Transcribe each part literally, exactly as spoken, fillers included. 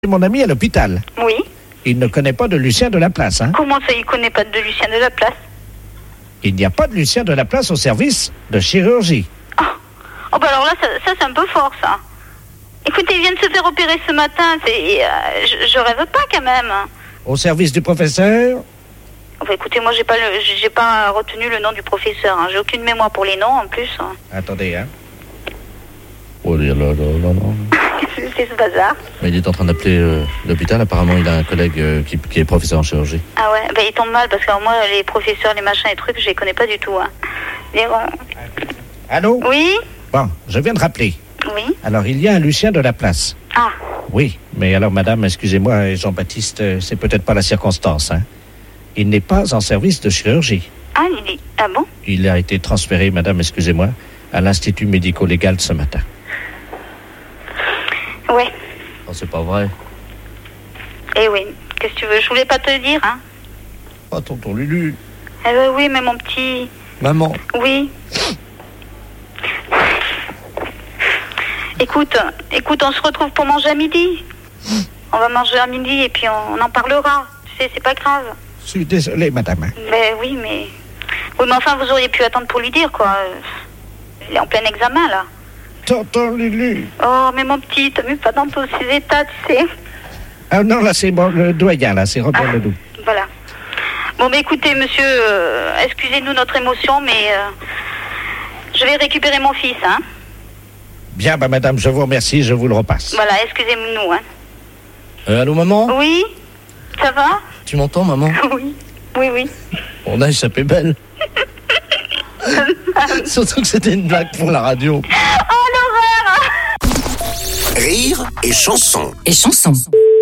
Mon ami à l'hôpital. Oui. Il ne connaît pas de Lucien de la Place, hein? Comment ça, il connaît pas de Lucien de la Place? Il n'y a pas de Lucien de la Place au service de chirurgie. Oh, oh bah alors là, ça, ça c'est un peu fort, ça. Écoutez, il vient de se faire opérer ce matin. C'est, euh, je, je rêve pas quand même. Au service du professeur? Enfin, écoutez, moi j'ai pas, le, j'ai pas retenu le nom du professeur. Hein. J'ai aucune mémoire pour les noms en plus. Hein. Attendez, hein. Oh là là là là là. Qu'est-ce que c'est ce bazar? Mais il est en train d'appeler euh, l'hôpital. Apparemment, il a un collègue euh, qui, qui est professeur en chirurgie. Ah ouais, bah il tombe mal parce que alors, moi, les professeurs, les machins et trucs, je les connais pas du tout. Hein. Mais bon... Allô? Oui? Bon, je viens de rappeler. Oui? Alors, il y a un Lucien de la Place. Ah. Oui, mais alors, madame, excusez-moi, Jean-Baptiste, euh, c'est peut-être pas la circonstance, hein. Il n'est pas en service de chirurgie. Ah, il est... Ah bon? Il a été transféré, madame, excusez-moi, à l'Institut médico-légal ce matin. Ouais. Oh, c'est pas vrai. Eh oui, qu'est-ce que tu veux? Je voulais pas te le dire, hein. Oh, tonton Lulu. Eh ben oui, mais mon petit... Maman. Oui. Écoute, écoute, on se retrouve pour manger à midi. On va manger à midi et puis on, on en parlera. Tu sais, c'est pas grave. Je suis désolé, madame. Ben oui, mais... Oui, mais enfin, vous auriez pu attendre pour lui dire, quoi. Il est en plein examen, là. Tonton Lulu. Oh, mais mon petit, t'as vu pas dans tous ces états, tu sais. Ah non, là, c'est bon, le doyen, là, c'est Robert Ah, Ledoux. voilà. Bon, ben écoutez, monsieur, euh, excusez-nous notre émotion, mais... Euh, je vais récupérer mon fils, hein. Bien, bah, madame, je vous remercie, je vous le repasse. Voilà, excusez-nous, hein. Euh, allô, maman? Oui? Ça va? Tu m'entends, maman? Oui. Oui, oui. On a échappé belle. Surtout que c'était une blague pour la radio. Oh, l'horreur! Rire et chanson. Et chanson.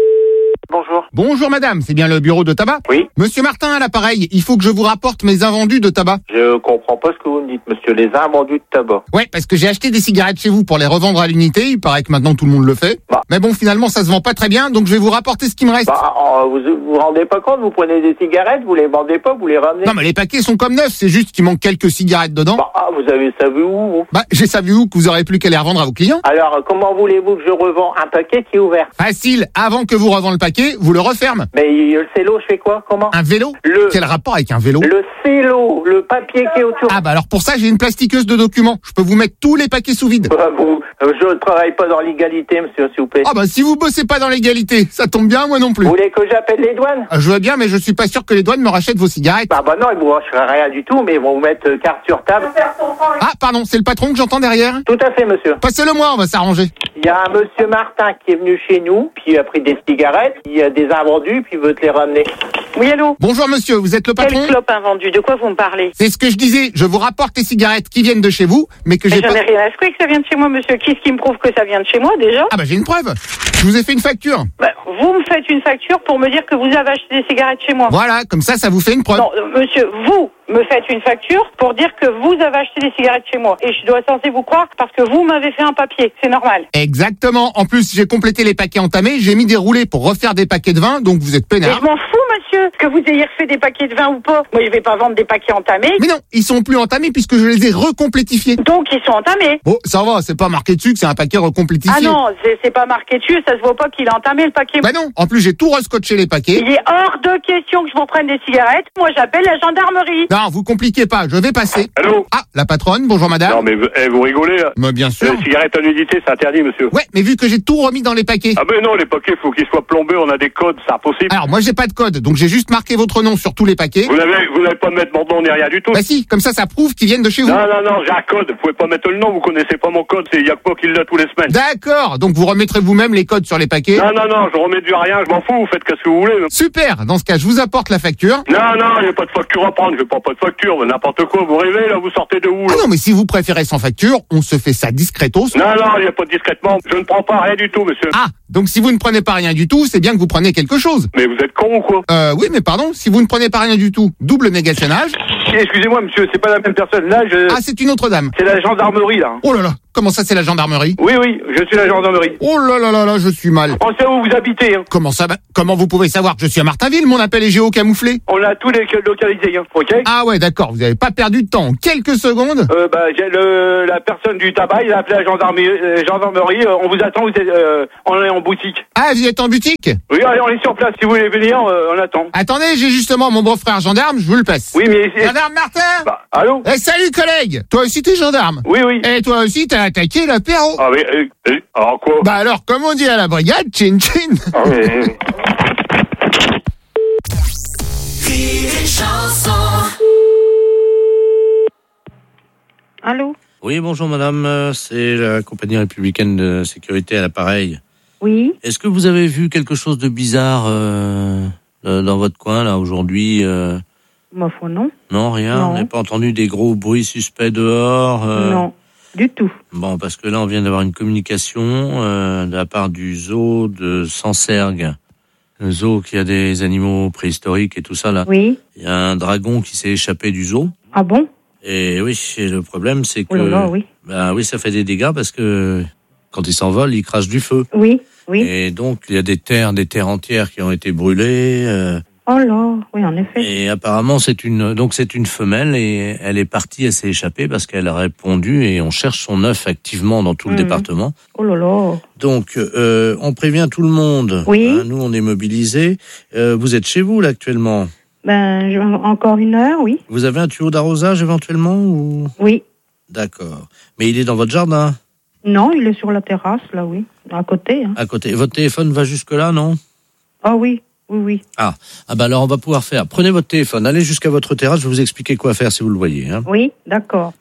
Bonjour. Bonjour madame, c'est bien le bureau de tabac? Oui. Monsieur Martin à l'appareil, il faut que je vous rapporte mes invendus de tabac. Je comprends pas ce que vous me dites, monsieur. Les invendus de tabac. Ouais, parce que j'ai acheté des cigarettes chez vous pour les revendre à l'unité, il paraît que maintenant tout le monde le fait. Bah. Mais bon, finalement ça se vend pas très bien, donc je vais vous rapporter ce qui me reste. Bah, euh, vous vous vous rendez pas compte, vous prenez des cigarettes, vous les vendez pas, vous les ramenez. Non mais les paquets sont comme neufs, c'est juste qu'il manque quelques cigarettes dedans. Bah, ah, vous avez ça vu où, vous? Bah, j'ai savu où que vous aurez plus qu'à les revendre à vos clients. Alors, euh, comment voulez-vous que je revends un paquet qui est ouvert? Facile, avant que vous revendez le paquet, vous le referme. Mais euh, le cello, je fais quoi? Comment? Un vélo? Le- Quel rapport avec un vélo? Le cello, le papier qui est autour. Ah bah alors pour ça j'ai une plastiqueuse de documents, je peux vous mettre tous les paquets sous vide. Bah, vous, euh, je ne travaille pas dans l'égalité, monsieur, s'il vous plaît. Ah bah si vous bossez pas dans l'égalité, ça tombe bien, moi non plus. Vous voulez que j'appelle les douanes? Ah, je veux bien, mais je suis pas sûr que les douanes me rachètent vos cigarettes. Bah, bah non, ils vous rachèteront rien du tout, mais ils vont vous mettre euh, carte sur table. Ah, pardon, c'est le patron que j'entends derrière? Tout à fait, monsieur. Passez-le moi, on va s'arranger. Il y a un monsieur Martin qui est venu chez nous, puis il a pris des cigarettes, il a des invendus, puis il veut te les ramener. Oui, allô? Bonjour monsieur, vous êtes le patron? Quelle clope invendue? De quoi vous me parlez? C'est ce que je disais, je vous rapporte les cigarettes qui viennent de chez vous, mais que Mais j'ai j'en pas... ai rien à secouer que ça vient de chez moi, monsieur. Qu'est-ce qui me prouve que ça vient de chez moi, déjà? Ah bah j'ai une preuve. Je vous ai fait une facture. Bah, vous me faites une facture pour me dire que vous avez acheté des cigarettes chez moi. Voilà, comme ça, ça vous fait une preuve. Non, euh, monsieur, vous me faites une facture pour dire que vous avez acheté des cigarettes chez moi. Et je dois censé vous croire parce que vous m'avez fait un papier. C'est normal. Exactement. En plus, j'ai complété les paquets entamés, j'ai mis des roulés pour refaire des paquets de vin, donc vous êtes Mais peinard. je m'en fous, monsieur, que vous ayez refait des paquets de vin ou pas. Moi, je vais pas vendre des paquets entamés. Mais non, ils sont plus entamés puisque je les ai recomplétifiés. Donc, ils sont entamés. Bon, ça va, c'est pas marqué dessus que c'est un paquet recomplétifié. Ah non, c'est c'est pas marqué dessus, ça se voit pas qu'il a entamé le paquet. Bah non, en plus j'ai tout rescotché les paquets. Il est hors de question que je vous reprenne des cigarettes. Moi, j'appelle la gendarmerie. Non, vous compliquez pas, je vais passer. Allô? Ah, la patronne, bonjour madame. Non mais vous, eh, vous rigolez là. Mais bien sûr. Les cigarettes en nudité, c'est interdit, monsieur. Ouais, mais vu que j'ai tout remis dans les paquets. Ah ben non, les paquets, faut qu'ils soient plombés, on a des codes, c'est impossible. Alors moi j'ai pas de code, donc j'ai juste marqué votre nom sur tous les paquets. Vous n'avez vous n'avez pas de mettre mon nom ni rien du tout. Bah si, comme ça ça prouve qu'ils viennent de chez vous. Non, non, non, j'ai un code, vous pouvez pas mettre le nom, vous connaissez pas mon code, c'est Yakpo qui l'a tous les semaines. D'accord, donc vous remettrez vous-même les codes sur les paquets. Non, non, non, je remets du rien, je m'en fous, vous faites qu'est-ce que vous voulez. Super, dans ce cas je vous apporte la facture. Non, non, il n'y a pas de facture à prendre, je prends pas de facture, n'importe quoi, vous rêvez là, vous sortez de où là? Ah non, mais si vous préférez sans facture, on se fait ça discretos. Non, non, il n'y a pas de discrètement, je ne prends pas rien du tout, monsieur. Ah, donc si vous ne prenez pas rien du tout, c'est bien que vous preniez quelque chose. Mais vous êtes con ou quoi? Euh, oui, mais pardon, si vous ne prenez pas rien du tout, double négationnage. Excusez-moi, monsieur, c'est pas la même personne. Là, je... Ah, c'est une autre dame. c'est la gendarmerie, là. Oh là là, comment ça c'est la gendarmerie? Oui, oui, je suis la gendarmerie. Oh là là là là, je suis mal. On sait où vous habitez, hein. Comment ça va? Comment vous pouvez savoir que je suis à Martinville? Mon appel est géocamouflé. On a tous les localisés, hein, ok? Ah ouais, d'accord, vous avez pas perdu de temps. En quelques secondes. Euh, bah, j'ai le, la personne du tabac, il a appelé la gendarmerie, euh, gendarmerie, euh, on vous attend, vous êtes, euh, on, on en boutique. Ah, vous êtes en boutique? Oui, allez, on est sur place. Si vous voulez venir, euh, on attend. Attendez, j'ai justement mon beau-frère gendarme, je vous le passe. Oui, mais... Gendarme Martin. Bah, allô? Eh, salut collègue. Toi aussi t'es gendarme? Oui, oui. Et toi aussi t'as attaqué l'apéro? Ah, mais... Euh, euh, alors quoi? Bah alors, comme on dit à la brigade, chin chin. Ah, mais... Allô? Oui, bonjour madame, euh, c'est la compagnie républicaine de sécurité à l'appareil. Oui. Est-ce que vous avez vu quelque chose de bizarre euh, euh, dans votre coin là aujourd'hui euh... Ma foi, non. Non, rien. Non. On n'a pas entendu des gros bruits suspects dehors euh... Non, du tout. Bon, parce que là on vient d'avoir une communication euh, de la part du zoo de Sancergues. Le zoo qui a des animaux préhistoriques et tout ça là. Oui. Il y a un dragon qui s'est échappé du zoo. Ah bon? Et oui, et le problème c'est que... Oh là là, oui. Ben oui, ça fait des dégâts parce que quand il s'envole, il crache du feu. Oui, oui. Et donc, il y a des terres, des terres entières qui ont été brûlées. Euh, Oh là, oui, en effet. et apparemment, c'est une, donc c'est une femelle et elle est partie, elle s'est échappée parce qu'elle a répondu et on cherche son œuf activement dans tout Mmh. le département. Oh là là. Donc, euh, on prévient tout le monde. Oui. Hein, nous, on est mobilisés. Euh, vous êtes chez vous là actuellement. Ben, je- encore une heure, oui. Vous avez un tuyau d'arrosage éventuellement ou... Oui. D'accord. Mais il est dans votre jardin, Non, il est sur la terrasse, là, oui. À côté, hein. à côté. Votre téléphone va jusque là, non? Ah oui, oui, oui. Ah, ah bah alors on va pouvoir faire. Prenez votre téléphone, allez jusqu'à votre terrasse, je vais vous expliquer quoi faire si vous le voyez. Hein. Oui, d'accord.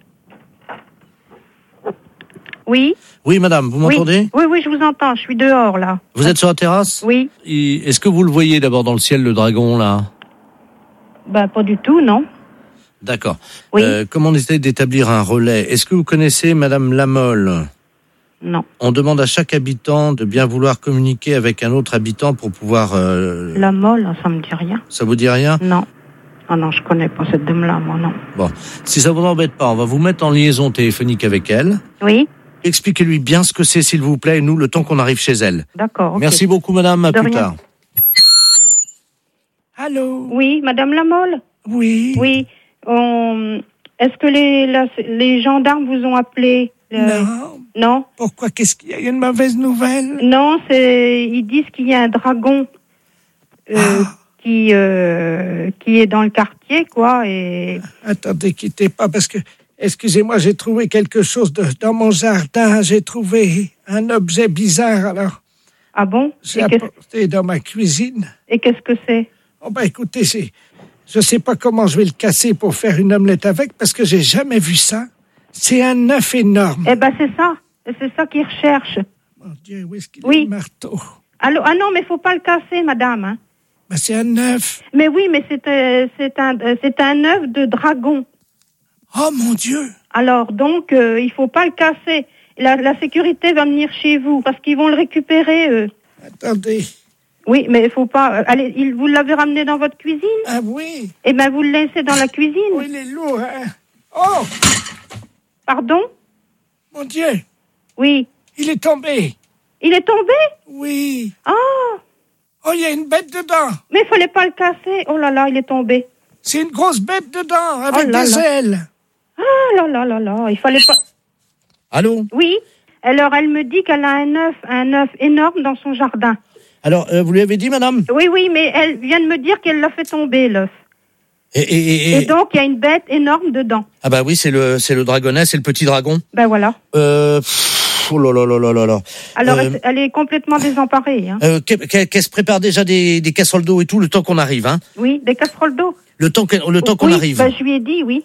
Oui. Oui, madame, vous m'entendez? Oui, oui, je vous entends. Je suis dehors, là. Vous êtes sur la terrasse? Oui. Et est-ce que vous le voyez d'abord dans le ciel, le dragon, là? Ben, pas du tout, non. D'accord. Oui. Euh, comment on essaie d'établir un relais? Est-ce que vous connaissez madame Lamolle? Non. On demande à chaque habitant de bien vouloir communiquer avec un autre habitant pour pouvoir... euh, La molle, ça me dit rien. Ça vous dit rien? Non. Ah non, je connais pas cette dame-là, moi, non. Bon, si ça vous embête pas, on va vous mettre en liaison téléphonique avec elle. Oui, Expliquez-lui bien ce que c'est, s'il vous plaît, et nous, le temps qu'on arrive chez elle. d'accord. ok. Merci beaucoup, madame, à De plus rien. tard. Allô? Oui, Madame Lamolle. Oui. Oui. On... Est-ce que les, la- les gendarmes vous ont appelé? euh, Non. Non. Pourquoi? Qu'est-ce qu'il y a? Il y a une mauvaise nouvelle? Non, c'est ils disent qu'il y a un dragon euh, Ah. qui euh, qui est dans le quartier, quoi. Et Attendez, quittez pas, parce que, excusez-moi, j'ai trouvé quelque chose de, dans mon jardin. J'ai trouvé un objet bizarre, alors ah bon? j'ai Et qu'est-ce, apporté dans ma cuisine. et qu'est-ce que c'est? Oh ben écoutez, c'est, je sais pas comment je vais le casser pour faire une omelette avec, parce que j'ai jamais vu ça. C'est un œuf énorme. Eh ben c'est ça, c'est ça qu'ils recherchent. Mon Dieu, où est-ce qu'il Oui. est le marteau? Allô? Ah non, mais faut pas le casser, madame. Hein. Ben, c'est un œuf. Mais oui, mais c'est euh, c'est un euh, c'est un œuf de dragon. Oh mon Dieu! Alors donc euh, il faut pas le casser. La, la sécurité va venir chez vous parce qu'ils vont le récupérer. Eux. Attendez. Oui, mais il faut pas. euh, allez, il, vous l'avez ramené dans votre cuisine? Ah oui? Eh ben vous le laissez dans la cuisine. Oh, il est lourd, hein? Oh! Pardon? Mon Dieu! Oui. Il est tombé! Il est tombé? Oui! Ah! Oh, il y a une bête dedans! Mais il fallait pas le casser. Oh là là, il est tombé. C'est une grosse bête dedans, avec Oh là des là. ailes! Ah là là là là, il fallait pas. Allô? Oui. Alors elle me dit qu'elle a un œuf, un œuf énorme dans son jardin. Alors, euh, vous lui avez dit, madame? Oui, oui, mais elle vient de me dire qu'elle l'a fait tomber, l'œuf. Et, et, et, Et donc, il y a une bête énorme dedans. Ah bah oui, c'est le, c'est le dragonnet, c'est le petit dragon. Ben voilà. Euh, pff, oh là là là là là là. Alors, Euh, elle, elle est complètement désemparée. Hein. Euh, qu'elle, qu'elle- qu'elle se prépare déjà des, des casseroles d'eau et tout, le temps qu'on arrive, hein. Oui, des casseroles d'eau. Le temps, que- le temps qu'on oui, arrive. Ben, je lui ai dit, oui.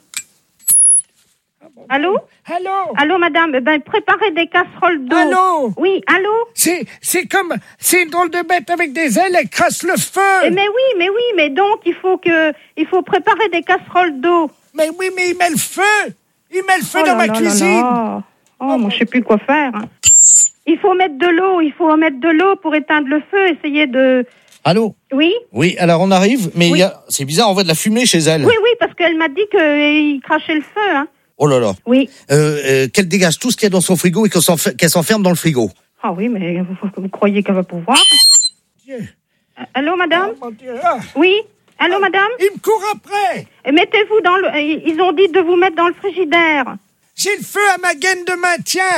Allô? Allô? Allô, madame? Eh Ben, préparez des casseroles d'eau. Allô? Oui, allô? C'est, c'est comme, c'est une drôle de bête avec des ailes, elle crasse le feu! Eh, mais oui, mais oui, mais donc, il faut que, il faut préparer des casseroles d'eau. Mais oui, mais il met le feu! Il met le feu Oh dans là ma là là cuisine! là. Oh, moi, je sais plus quoi faire. hein. Il faut mettre de l'eau, il faut mettre de l'eau pour éteindre le feu, essayer de... Allô? Oui? Oui, alors on arrive, mais il Oui. y a, c'est bizarre, on voit de la fumée chez elle. Oui, oui, parce qu'elle m'a dit qu'il crachait le feu, hein. Oh là là. Oui. Euh, euh, qu'elle dégage tout ce qu'il y a dans son frigo et qu'elle s'enfer- qu'elle s'enferme dans le frigo. Ah oui, mais vous, vous croyez qu'elle va pouvoir? Dieu. Euh, Allô, madame? Oh, mon Dieu. Ah, Oui? Allô, madame? il me court après! Et mettez-vous dans le... Ils ont dit de vous mettre dans le frigidaire. J'ai le feu à ma gaine de maintien!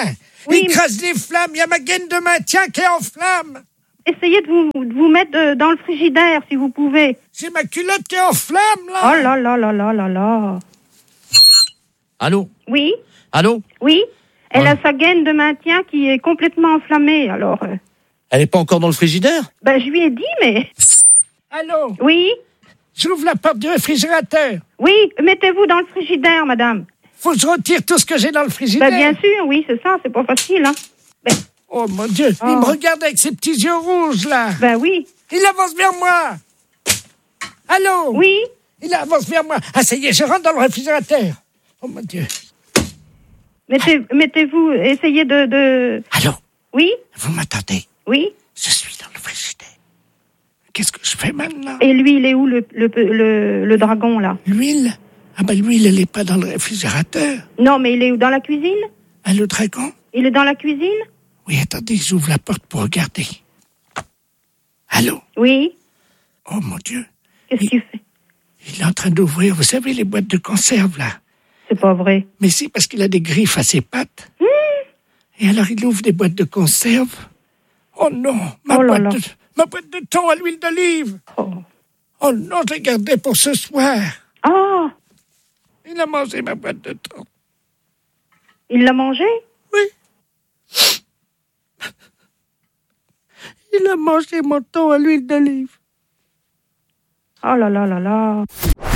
Oui, il crache des flammes, il y a ma gaine de maintien qui est en flammes. Essayez de vous, de vous mettre de, dans le frigidaire, si vous pouvez. J'ai ma culotte qui est en flammes, là. Oh là là là là là là. Allô? Oui? Allô? Oui? Elle Ouais. a sa gaine de maintien qui est complètement enflammée, alors... Euh... Elle n'est pas encore dans le frigidaire? Ben, je lui ai dit, mais... Allô? Oui? J'ouvre la porte du réfrigérateur. Oui, mettez-vous dans le frigidaire, madame. Faut que je retire tout ce que j'ai dans le frigidaire. Ben, bien sûr, oui, c'est ça, c'est pas facile, hein. Ben... Oh, mon Dieu, oh. il me regarde avec ses petits yeux rouges, là. Ben oui. Il avance vers moi. Allô? Oui? Il avance vers moi. Ah, ça y est, je rentre dans le réfrigérateur. Oh, mon Dieu. Mettez, mettez-vous, essayez de, de... Allô? Oui? Vous m'attendez? Oui? Je suis dans le frigidaire. Qu'est-ce que je fais maintenant? Et lui, il est où, le, le, le, le dragon, là? L'huile? Ah ben l'huile, elle n'est pas dans le réfrigérateur. Non, mais il est où? Dans la cuisine? Ah, le dragon? Il est dans la cuisine? Oui, attendez, j'ouvre la porte pour regarder. Allô? Oui? Oh, mon Dieu. Qu'est-ce qu'il fait? Il est en train d'ouvrir, vous savez, les boîtes de conserve, là. C'est pas vrai. Mais si, parce qu'il a des griffes à ses pattes. Mmh. Et alors, il ouvre des boîtes de conserve. Oh non, ma, oh là boîte, là. De, ma boîte de thon à l'huile d'olive. Oh. Oh non, je l'ai gardée pour ce soir. Ah! Il a mangé ma boîte de thon. Il l'a mangé? Oui. Il a mangé mon thon à l'huile d'olive. Oh là là là là.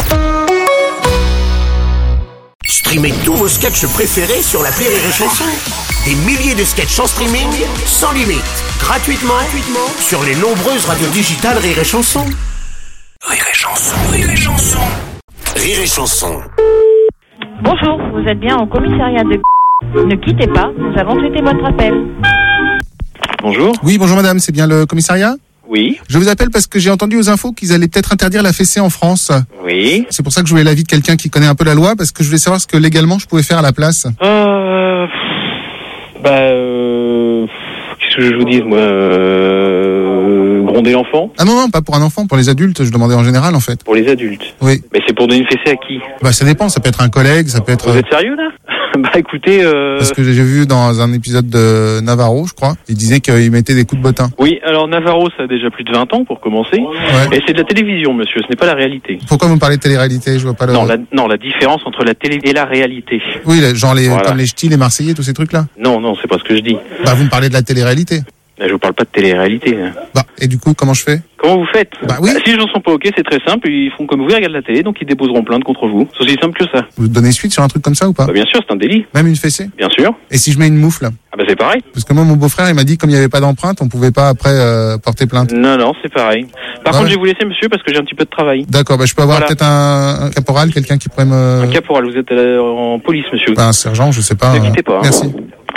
Streamez tous vos sketchs préférés sur l'appli Rire et Chanson. Des milliers de sketchs en streaming, sans limite, gratuitement, gratuitement sur les nombreuses radios digitales Rire et Chanson. Rire et Chanson, Rire et Chanson. Rire et Chanson. Bonjour, vous êtes bien au commissariat de... Ne quittez pas, nous allons traiter votre appel. Bonjour. Oui, bonjour madame, c'est bien le commissariat ? Oui. Je vous appelle parce que j'ai entendu aux infos qu'ils allaient peut-être interdire la fessée en France. Oui. C'est pour ça que je voulais l'avis de quelqu'un qui connaît un peu la loi, parce que je voulais savoir ce que légalement je pouvais faire à la place. Euh... Bah... Euh... Qu'est-ce que je vous dis, moi euh... Gronder l'enfant ? Ah non, non, pas pour un enfant, pour les adultes, je demandais en général en fait. Pour les adultes ? Oui. Mais c'est pour donner une fessée à qui ? Bah ça dépend, ça peut être un collègue, ça peut être... Vous êtes sérieux là ? Bah écoutez... Euh... Parce que j'ai vu dans un épisode de Navarro, je crois, il disait qu'il mettait des coups de bottin. Oui, alors Navarro, ça a déjà plus de vingt ans pour commencer. Ouais. Et c'est de la télévision, monsieur, ce n'est pas la réalité. Pourquoi vous me parlez de télé-réalité ? Je vois pas le... Non, la, non, la différence entre la télé et la réalité. Oui, les- genre les, Voilà. comme les ch'tis, les Marseillais, tous ces trucs-là. Non, non, c'est pas ce que je dis. Bah vous me parlez de la télé-réalité. Là, je vous parle pas de télé-réalité. Hein. Bah, et du coup, comment je fais ? Comment vous faites ? Bah oui. Si les gens sont pas ok, c'est très simple, ils font comme vous, ils regardent la télé, donc ils déposeront plainte contre vous. C'est aussi simple que ça. Vous donnez suite sur un truc comme ça ou pas ? Bah bien sûr, c'est un délit. Même une fessée ? Bien sûr. Et si je mets une moufle ? Ah bah c'est pareil. Parce que moi, mon beau-frère, il m'a dit comme il n'y avait pas d'empreinte, on pouvait pas après euh, porter plainte. Non, non, c'est pareil. Par Ah contre, ouais. je vais vous laisser, monsieur, parce que j'ai un petit peu de travail. D'accord, bah je peux avoir Voilà. peut-être un, un caporal, quelqu'un qui pourrait me... Un caporal, vous êtes euh, en police, monsieur. Bah, un sergent, je sais pas. Ne quittez pas, hein. Merci.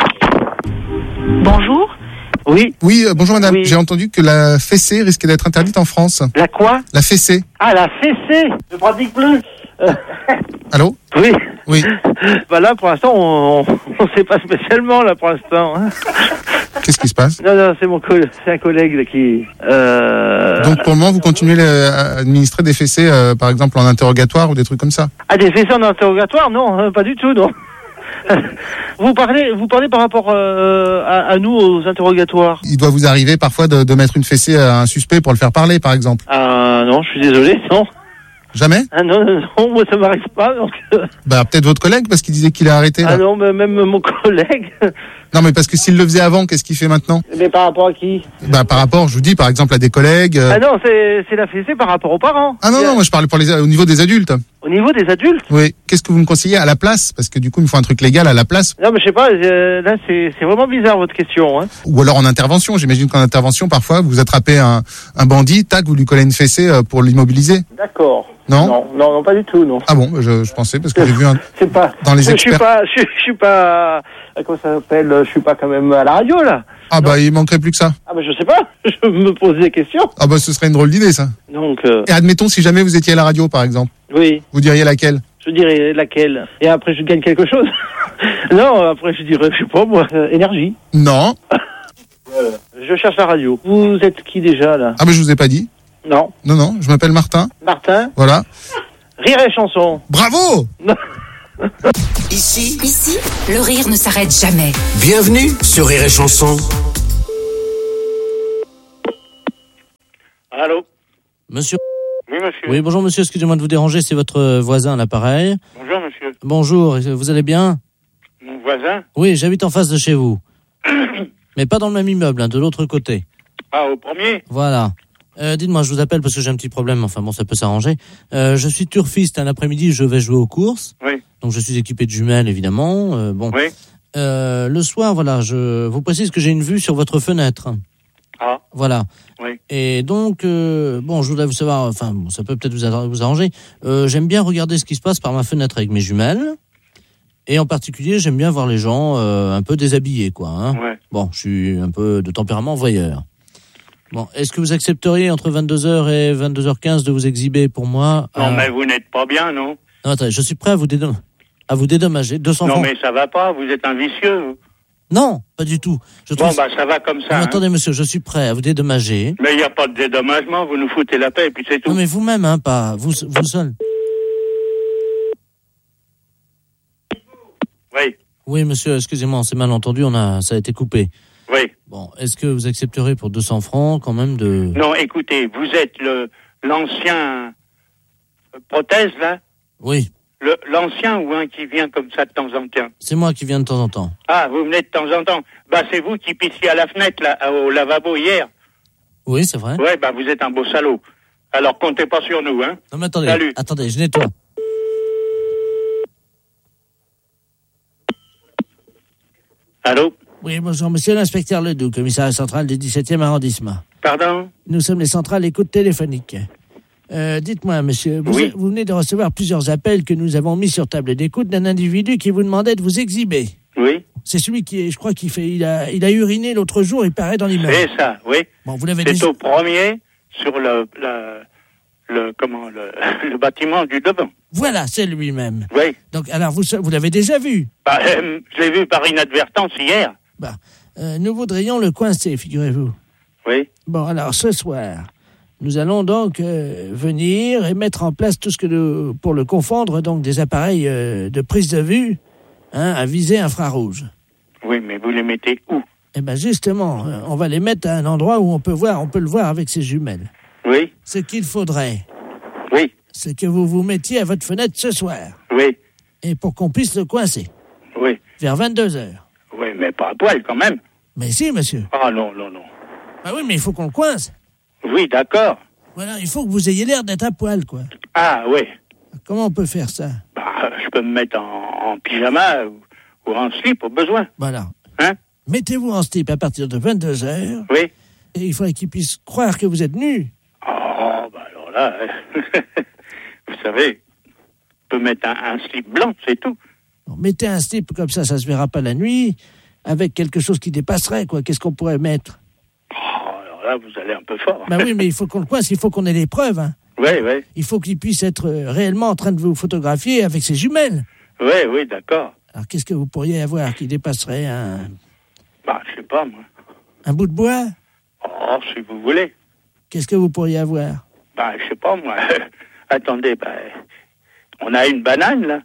Bonjour. Oui. Oui, euh, bonjour madame. Oui. J'ai entendu que la fessée risquait d'être interdite en France. La quoi? La fessée. Ah, la fessée. Je pratique plus. Euh, Allô ? oui. Oui. Bah là, pour l'instant, on on sait pas spécialement, là, pour l'instant. Hein. Qu'est-ce qui se passe ? Non, non, c'est mon collègue, c'est un collègue là, qui... Euh... Donc pour le moment, vous continuez le- à administrer des fessées, euh, par exemple en interrogatoire ou des trucs comme ça ? Ah, des fessées en interrogatoire? Non, euh, pas du tout, non. Vous parlez, vous parlez par rapport euh, à, à nous aux interrogatoires. Il doit vous arriver parfois de, de mettre une fessée à un suspect pour le faire parler, par exemple. Ah non, je suis désolé, non. Jamais ? Ah non, non, non, moi ça m'arrive pas. Donc... euh, Bah peut-être votre collègue parce qu'il disait qu'il a arrêté. Là. Ah non, mais même mon collègue. Non mais parce que s'il le faisait avant, qu'est-ce qu'il fait maintenant ? Mais par rapport à qui? Bah par rapport, je vous dis par exemple à des collègues. euh, Ah non, c'est c'est la fessée par rapport aux parents. Ah non non, moi je parle pour les au niveau des adultes. Au niveau des adultes? Oui. Qu'est-ce que vous me conseillez à la place ? Parce que du coup il me faut un truc légal à la place. Non mais je sais pas, euh, là c'est c'est vraiment bizarre votre question. Hein. Ou alors en intervention. J'imagine qu'en intervention parfois vous attrapez un, un bandit, tac, vous lui collez une fessée euh, pour l'immobiliser. D'accord. Non Non, non, non, pas du tout, non. Ah bon, je, je pensais parce que j'ai vu un... C'est pas. Dans les je suis experts. pas, je, je suis pas. euh, Comment ça s'appelle? Je suis pas quand même à la radio là. Ah bah il manquerait plus que ça. Ah bah je sais pas. Je me pose des questions. Ah bah ce serait une drôle d'idée ça. Donc. Euh, Et admettons si jamais vous étiez à la radio par exemple. oui. Vous diriez laquelle ? Je dirais laquelle. Et après je gagne quelque chose. Non, après je dirais, je sais pas moi, euh, énergie. Non. Je cherche la radio. Vous êtes qui déjà là? Ah bah je vous ai pas dit. Non. Non non, je m'appelle Martin. Martin. Voilà. Rire et chanson. Bravo. Ici, Ici, le rire ne s'arrête jamais. bienvenue sur Rire et Chanson. Allô? Monsieur. Oui, monsieur. Oui, bonjour monsieur, excusez-moi de vous déranger, c'est votre voisin à l'appareil. Bonjour, monsieur. Bonjour, vous allez bien? Mon voisin? Oui, j'habite en face de chez vous. Mais pas dans le même immeuble, hein, de l'autre côté. Ah, au premier? Voilà. Euh, dites-moi, je vous appelle parce que j'ai un petit problème, enfin bon, ça peut s'arranger. Euh, je suis turfiste, un après-midi, je vais jouer aux courses. Oui. Donc je suis équipé de jumelles, évidemment. Euh, bon. Oui. Euh, le soir, voilà, je vous précise que j'ai une vue sur votre fenêtre. Ah. Voilà. Oui. Et donc, euh, bon, je voudrais vous savoir, enfin, bon, ça peut peut-être vous, ar- vous arranger. Euh, j'aime bien regarder ce qui se passe par ma fenêtre avec mes jumelles. Et en particulier, j'aime bien voir les gens euh, un peu déshabillés, quoi. Hein. Ouais. Bon, je suis un peu de tempérament voyeur. Bon, est-ce que vous accepteriez entre vingt-deux heures et vingt-deux heures quinze de vous exhiber pour moi? Non, à... mais vous n'êtes pas bien, non? Non, attendez, je suis prêt à vous, dédom... à vous dédommager. deux cents Non, francs. mais ça va pas, vous êtes un vicieux. vous. Non, pas du tout. Je Bon, trouve... bah, ça va comme ça. Non, hein. attendez, monsieur, je suis prêt à vous dédommager. Mais il n'y a pas de dédommagement, vous nous foutez la paix, et puis c'est tout. Non, mais vous-même, hein, pas vous, vous seul. Oui, Oui, monsieur, excusez-moi, on s'est mal entendu, on a, ça a été coupé. oui. Bon, est-ce que vous accepterez pour deux cents francs quand même de... Non, écoutez, vous êtes le l'ancien euh, prothèse, là? Oui, Le, l'ancien ou un qui vient comme ça de temps en temps? c'est moi qui viens de temps en temps. Ah, vous venez de temps en temps. Bah, c'est vous qui pissiez à la fenêtre, là, au lavabo hier. Oui, c'est vrai. Ouais, bah, vous êtes un beau salaud. Alors, comptez pas sur nous, hein. Non, mais attendez, Salut. attendez, je nettoie. Allô? Oui, bonjour, monsieur l'inspecteur Ledoux, commissariat central du dix-septième arrondissement. Pardon? Nous sommes les centrales écoute téléphonique. Euh, dites-moi, monsieur, vous, Oui. vous venez de recevoir plusieurs appels que nous avons mis sur table d'écoute d'un individu qui vous demandait de vous exhiber. Oui. C'est celui qui, est, je crois, qui fait, il a, il a uriné l'autre jour, il paraît dans l'immeuble. C'est ça, oui. Bon, vous l'avez C'est déjà... au premier, sur le, le, le, comment, le, le bâtiment du devant. Voilà, c'est lui-même. Oui. Donc, alors, vous, vous l'avez déjà vu? Bah, euh, je l'ai vu par inadvertance hier. Bah, euh, nous voudrions le coincer, figurez-vous. Oui. Bon, alors, ce soir, nous allons donc euh, venir et mettre en place tout ce que nous, pour le confondre, donc des appareils euh, de prise de vue, hein, à visée infrarouge. Oui, mais vous les mettez où? Eh ben, justement, euh, on va les mettre à un endroit où on peut voir, on peut le voir avec ses jumelles. Oui. Ce qu'il faudrait, Oui. c'est que vous vous mettiez à votre fenêtre ce soir. Oui. Et pour qu'on puisse le coincer. Oui. Vers vingt-deux heures. Oui, mais pas à poil quand même. Mais si, monsieur. Ah non, non, non. Ah oui, mais il faut qu'on le coince. Oui, d'accord. Voilà, il faut que vous ayez l'air d'être à poil, quoi. Ah oui. Comment on peut faire ça? Bah, je peux me mettre en, en pyjama ou, ou en slip au besoin. Voilà. Hein? Mettez-vous en slip à partir de vingt-deux heures. Oui. Et il faudrait qu'il puisse croire que vous êtes nu. Oh, bah alors là, vous savez, je peux mettre un, un slip blanc, c'est tout. Bon, mettez un slip comme ça, ça se verra pas la nuit, avec quelque chose qui dépasserait, quoi. Qu'est-ce qu'on pourrait mettre? Oh, alors là, vous allez un peu fort. Bah oui, mais il faut qu'on le coince, il faut qu'on ait les preuves, hein. Oui, oui. Il faut qu'il puisse être euh, réellement en train de vous photographier avec ses jumelles. Oui, oui, d'accord. Alors, qu'est-ce que vous pourriez avoir qui dépasserait un... Bah, je sais pas, moi. Un bout de bois? Oh, si vous voulez. Qu'est-ce que vous pourriez avoir? Bah, je sais pas, moi. Attendez, bah, on a une banane, là.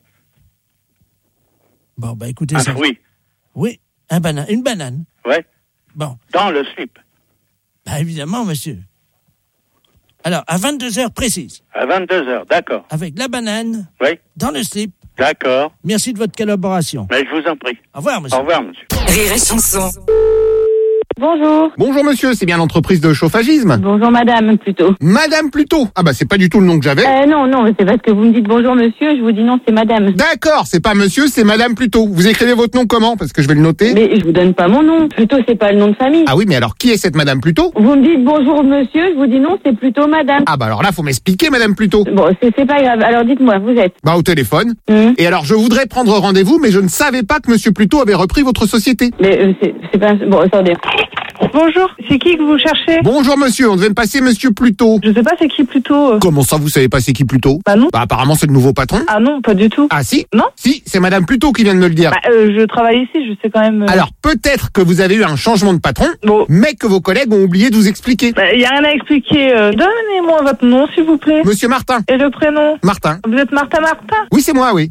Bon, bah écoutez Un ça. fruit. Oui, un banane, une banane. Ouais. Bon. Dans le slip. Bah évidemment, monsieur. Alors, à vingt-deux heures précises. À vingt-deux heures, d'accord. Avec la banane. Oui. Dans le slip. D'accord. Merci de votre collaboration. Mais je vous en prie. Au revoir, monsieur. Au revoir, monsieur. Rire et chanson. Bonjour. Bonjour monsieur, c'est bien l'entreprise de chauffagisme? Bonjour madame, plutôt. Madame plutôt? Ah bah c'est pas du tout le nom que j'avais. Euh, non, non, c'est parce que vous me dites bonjour monsieur, je vous dis non, c'est madame. D'accord, c'est pas monsieur, c'est madame plutôt. Vous écrivez votre nom comment? Parce que je vais le noter. Mais je vous donne pas mon nom. Plutôt, c'est pas le nom de famille. Ah oui, mais alors qui est cette madame plutôt? Vous me dites bonjour monsieur, je vous dis non, c'est plutôt madame. Ah bah alors là, faut m'expliquer madame plutôt. Bon, c'est c'est pas grave. Alors dites-moi, vous êtes? Bah au téléphone. Hum. Et alors je voudrais prendre rendez-vous, mais je ne savais pas que monsieur Pluto avait repris votre société. Mais euh, c'est c'est pas... Bon, attendez. Bonjour, c'est qui que vous cherchez? Bonjour monsieur, on devait me passer monsieur Pluto. Je sais pas c'est qui plutôt. Comment ça vous savez pas c'est qui Pluto? Bah non. Bah apparemment c'est le nouveau patron. Ah non, pas du tout. Ah si? Non. Si, c'est madame Pluto qui vient de me le dire. Bah euh, je travaille ici, je sais quand même... euh, Alors peut-être que vous avez eu un changement de patron, Bon. mais que vos collègues ont oublié de vous expliquer. Bah, y a rien à expliquer. euh, Donnez-moi votre nom s'il vous plaît. Monsieur Martin. Et le prénom? Martin. Vous êtes Martin Martin? Oui, c'est moi, oui. Ah,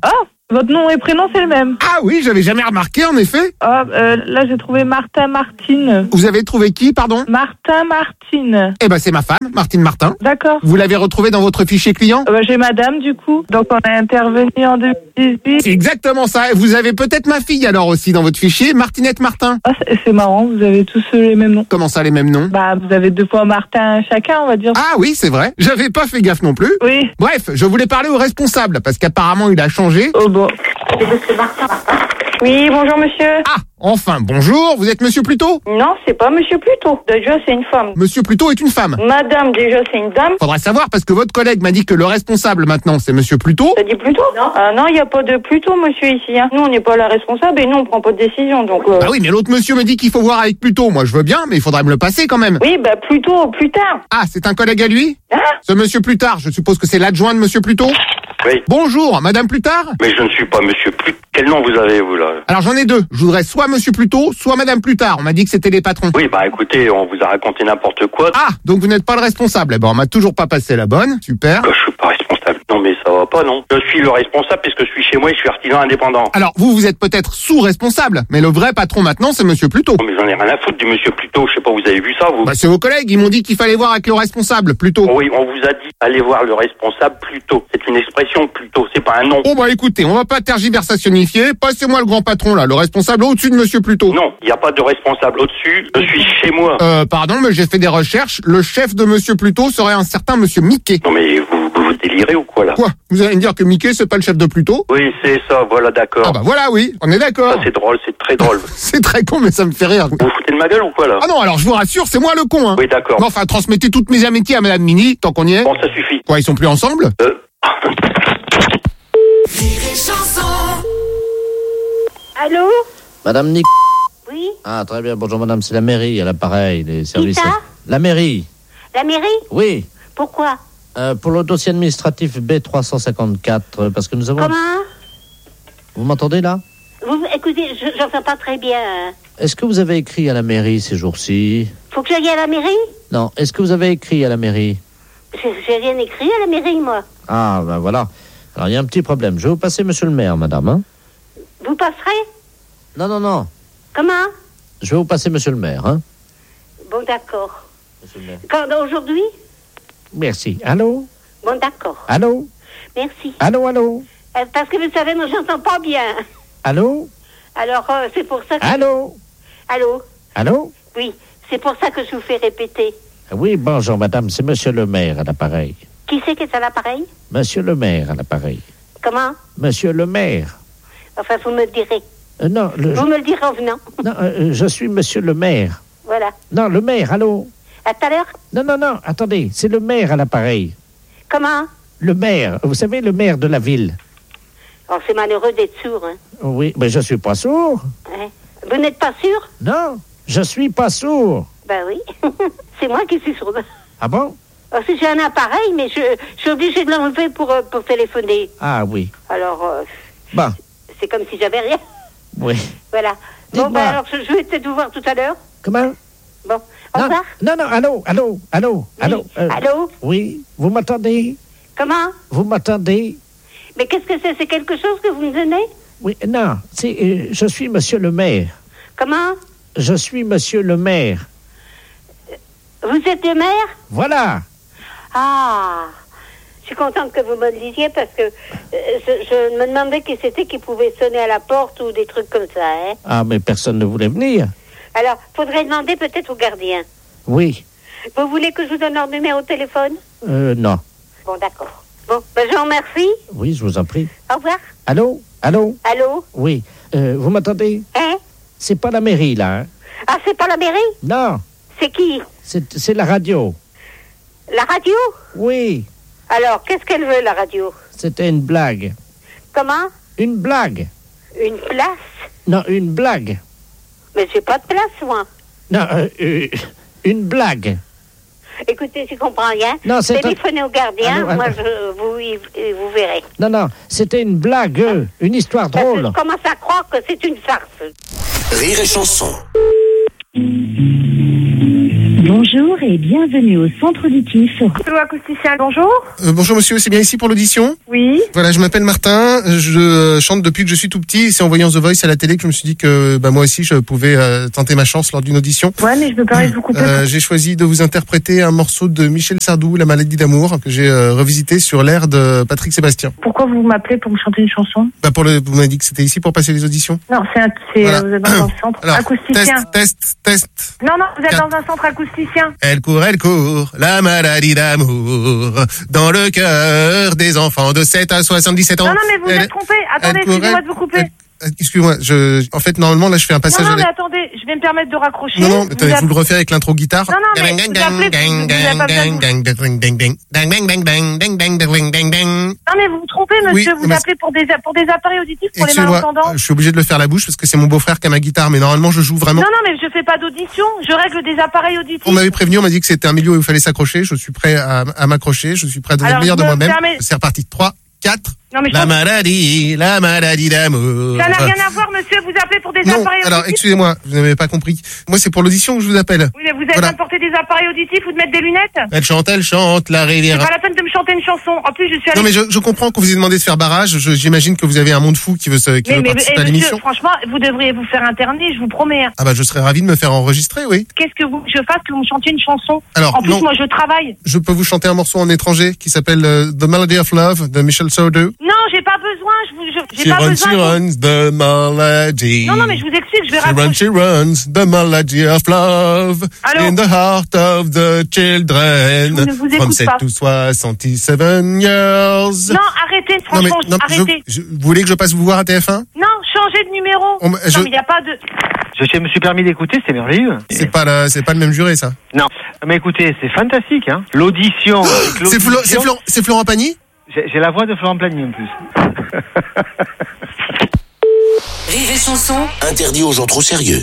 Votre nom et prénom, c'est le même. Ah oui, j'avais jamais remarqué, en effet. Ah, euh, là, j'ai trouvé Martin Martine. Vous avez trouvé qui, pardon? Martin Martine. Eh ben, c'est ma femme, Martine Martin. D'accord. Vous l'avez retrouvée dans votre fichier client? Euh, bah, j'ai madame, du coup. Donc, on a intervenu en deux mille dix-huit. C'est exactement ça. Vous avez peut-être ma fille, alors, aussi, dans votre fichier, Martinette Martin. Ah, c'est, c'est marrant, vous avez tous euh, les mêmes noms. Comment ça, les mêmes noms? Bah, vous avez deux fois Martin chacun, on va dire. Ah oui, c'est vrai. J'avais pas fait gaffe non plus. Oui. Bref, je voulais parler au responsable, parce qu'apparemment, il a changé. Oh bon. C'est monsieur Martin. Oui, bonjour monsieur. Ah, enfin, bonjour, vous êtes monsieur Plutot? Non, c'est pas monsieur Plutot. Déjà, c'est une femme. Monsieur Plutot est une femme. Madame, déjà, c'est une dame. Faudrait savoir, parce que votre collègue m'a dit que le responsable, maintenant, c'est monsieur Plutot. T'as dit Plutot? Non. Ah non, il n'y a pas de Plutot, monsieur, ici. Hein. Nous, on n'est pas la responsable et nous, on prend pas de décision, donc... Euh... Ah oui, mais l'autre monsieur me dit qu'il faut voir avec Plutot. Moi, je veux bien, mais il faudrait me le passer, quand même. Oui, bah, Plutot, plus tard. Ah, c'est un collègue à lui? Hein? Ce monsieur Plutard, je suppose que c'est l'adjoint de monsieur Plutot? Oui. Bonjour, madame Plutard? Mais je ne suis pas monsieur Plutot. Quel nom vous avez, vous, là? Alors, j'en ai deux. Je voudrais soit monsieur Plutot, soit madame Plutard. On m'a dit que c'était les patrons. Oui, bah écoutez, on vous a raconté n'importe quoi. Ah, donc vous n'êtes pas le responsable. Eh ben, on m'a toujours pas passé la bonne. Super. Bah, je suis pas responsable. Non, mais ça va pas, non. Je suis le responsable puisque je suis chez moi et je suis artisan indépendant. Alors, vous, vous êtes peut-être sous-responsable, mais le vrai patron maintenant, c'est monsieur Plutot. Non, mais j'en ai rien à foutre du monsieur Plutot. Je sais pas, vous avez vu ça, vous? Bah, c'est vos collègues. Ils m'ont dit qu'il fallait voir avec le responsable, Plutot. Oui, on vous a dit, allez voir le responsable Plutot. C'est une expression, Plutot. C'est pas un nom. Bon, bah, écoutez, on va pas tergiversationnifier. Passez-moi le grand patron, là, le responsable au-dessus de monsieur Plutot. Non, il n'y a pas de responsable au-dessus. Je suis chez moi. Euh, pardon, mais j'ai fait des recherches. Le chef de monsieur Plutot serait un certain monsieur Mickey. Non, mais vous, vous, vous délirez ou quoi, là? Quoi? Vous allez me dire que Mickey, c'est pas le chef de Plutot? Oui, c'est ça, voilà, d'accord. Ah bah voilà, oui, on est d'accord. Ça, c'est drôle, c'est très drôle. C'est très con, mais ça me fait rire. Vous vous foutez de ma gueule ou quoi, là? Ah non, alors je vous rassure, c'est moi le con, hein. Oui, d'accord. Non, enfin, transmettez toutes mes amitiés à madame Mini, tant qu'on y est. Bon, ça suffit. Quoi, ils sont plus ensemble? Euh... Allô? Madame Nic... Oui? Ah, très bien. Bonjour, madame. C'est la mairie, à l'appareil, les services. Qui ça? La mairie. La mairie? Oui. Pourquoi? Euh, pour le dossier administratif B trois cent cinquante-quatre, euh, parce que nous avons... Comment? Vous m'entendez, là? Vous, écoutez, je j'entends pas très bien. Est-ce que vous avez écrit à la mairie ces jours-ci? Faut que j'aille à la mairie? Non. Est-ce que vous avez écrit à la mairie? J'ai j'ai rien écrit à la mairie, moi. Ah, ben voilà. Alors, il y a un petit problème. Je vais vous passer monsieur le maire, madame, hein? Vous passerez? Non, non, non. Comment? Je vais vous passer monsieur le maire, hein? Bon, d'accord. Monsieur le maire. Quand, aujourd'hui? Merci. Allô? Bon, d'accord. Allô? Merci. Allô, allô? Euh, parce que vous savez, moi, j'entends pas bien. Allô? Alors, euh, c'est pour ça que... Allô? Allô? Allô? Oui, c'est pour ça que je vous fais répéter. Oui, bonjour, madame. C'est monsieur le maire à l'appareil. Qui c'est qui est à l'appareil? Monsieur le maire à l'appareil. Comment? Monsieur le maire. Enfin, vous me le direz. Euh, non, le... Vous me le direz en venant. Non, euh, je suis monsieur le maire. Voilà. Non, le maire, allô? À tout à l'heure? Non, non, non, attendez, c'est le maire à l'appareil. Comment? Le maire, vous savez, le maire de la ville. Oh, c'est malheureux d'être sourd, hein. Oui, mais je suis pas sourd. Ouais. Vous n'êtes pas sûr? Non, je suis pas sourd. Ben oui, c'est moi qui suis sourde. Ah bon? Oh, si j'ai un appareil, mais je, je suis obligée de l'enlever pour, euh, pour téléphoner. Ah oui. Alors, euh, Bon. c'est comme si j'avais rien. Oui. Voilà. Bon, ben alors, je, je vais peut-être vous voir tout à l'heure. Comment? Bon, au Non, revoir. non, non, allô, allô, allô, allô. euh, Allô? Oui, vous m'entendez? Comment? Vous m'entendez? Mais qu'est-ce que c'est? C'est quelque chose que vous me donnez? Oui, non, c'est, euh, je suis monsieur le maire. Comment? Je suis monsieur le maire. Vous êtes le maire? Voilà. Ah, je suis contente que vous me le disiez parce que euh, je, je me demandais qui c'était qui pouvait sonner à la porte ou des trucs comme ça, hein. Ah, mais personne ne voulait venir. Alors, faudrait demander peut-être au gardien. Oui. Vous voulez que je vous donne leur numéro de téléphone? Euh, non. Bon, d'accord. Bon, ben je vous remercie. Oui, je vous en prie. Au revoir. Allô? Allô? Allô? Oui. Euh, vous m'entendez? Hein? C'est pas la mairie, là, hein? Ah, c'est pas la mairie? Non. C'est qui? C'est, c'est la radio. La radio? Oui. Alors, qu'est-ce qu'elle veut, la radio? C'était une blague. Comment? Une blague. Une place? Non, une blague. Mais j'ai pas de place, moi. Non, euh, euh, une blague. Écoutez, je comprends rien. Non, c'est téléphonez un... au gardien, allô, allô. moi, je, vous, y- vous verrez. Non, non, c'était une blague, euh, une histoire Parce que drôle. je commence à croire que c'est une farce. Rire et chanson. Bonjour et bienvenue au centre auditif. Allô, acousticien, bonjour. Euh, bonjour monsieur, c'est bien ici pour l'audition ? Oui. Voilà, je m'appelle Martin, je euh, chante depuis que je suis tout petit. C'est en voyant The Voice à la télé que je me suis dit que bah, moi aussi je pouvais euh, tenter ma chance lors d'une audition. Ouais, mais je me permets de vous couper. Euh, j'ai choisi de vous interpréter un morceau de Michel Sardou, La maladie d'amour, que j'ai euh, revisité sur l'air de Patrick Sébastien. Pourquoi vous m'appelez pour me chanter une chanson ? Bah pour le, vous m'avez dit que c'était ici pour passer les auditions. Non, c'est, un, c'est Voilà. vous êtes dans un centre Alors, acousticien. Test, test, test. Non, non, vous êtes Car- dans un centre acousticien. Elle court, elle court, la maladie d'amour, dans le cœur des enfants de sept à soixante-dix-sept ans. Non, non, mais vous Elle- êtes trompé. Attendez, elle court, excusez-moi elle- de vous couper. elle- Excuse-moi, je, en fait, normalement, là, je fais un Non, passage non, à mais la- attendez, je vais me permettre de raccrocher. Non, non, Vous attendez, appelez- vous le refaites avec l'intro guitare. Non, non, mais vous appelez, vous avez pas besoin de- Non, mais vous vous trompez, monsieur. Oui, vous mais- appelez pour des, pour des appareils auditifs, pour les Excusez-moi, malentendants. je suis obligé de le faire à la bouche parce que c'est mon beau-frère qui a ma guitare, mais normalement, je joue vraiment. Non, non, mais je fais pas d'audition. Je règle des appareils auditifs. On m'avait prévenu, on m'a dit que c'était un milieu où il fallait s'accrocher. Je suis prêt à, à m'accrocher, je suis prêt à donner Alors, le meilleur je de me moi-même. permets- C'est reparti. trois, quatre. Non, mais je La pense- maladie, la maladie d'amour. Ça n'a rien à voir, monsieur. Vous appelez pour des Non, appareils alors auditifs. excusez-moi, vous n'avez pas compris. Moi, c'est pour l'audition que je vous appelle. Oui, mais vous êtes Voilà. importé des appareils auditifs ou de mettre des lunettes. Elle chante, elle chante, la C'est rivière. pas la peine de me chanter une chanson. En plus, je suis allée. Non, mais je, je comprends qu'on vous ait demandé de faire barrage. Je- J'imagine que vous avez un monde fou qui veut, se, qui mais, veut mais, participer eh, à monsieur, l'émission. franchement, vous devriez vous faire interner, je vous promets. hein. Ah bah, je serais ravi de me faire enregistrer, oui. Qu'est-ce que vous, je fasse que vous me chantiez une chanson? Alors, en plus, non. moi, je travaille. Je peux vous chanter un morceau en étranger qui s'appelle euh, The Melody of Love de Michel Sardou. Non, j'ai pas besoin. Je vous, je- j'ai She pas runs, besoin. she je- runs, the melody. Non, non, mais je vous explique, je vais She runs, raccrocher. she runs, the melody of love Allô? in the heart of the children Je ne vous from écoute sept pas. to soixante-sept years. Non, arrêtez, Non, mais, franchement, non, je- arrêtez. je- vous voulez que je passe vous voir à T F un? Non, changez de numéro. On m- je- Non, mais il n'y a pas de. Je me suis permis d'écouter, c'est merveilleux. C'est pas, la- c'est pas le même juré, ça. Non, mais écoutez, c'est fantastique, hein. L'audition. avec C'est Flo- l'audition. c'est Florent- c'est Florent Pagny? J'ai j'ai la voix de Florent Pagny en plus. Rire et chanson. Interdit aux gens trop sérieux.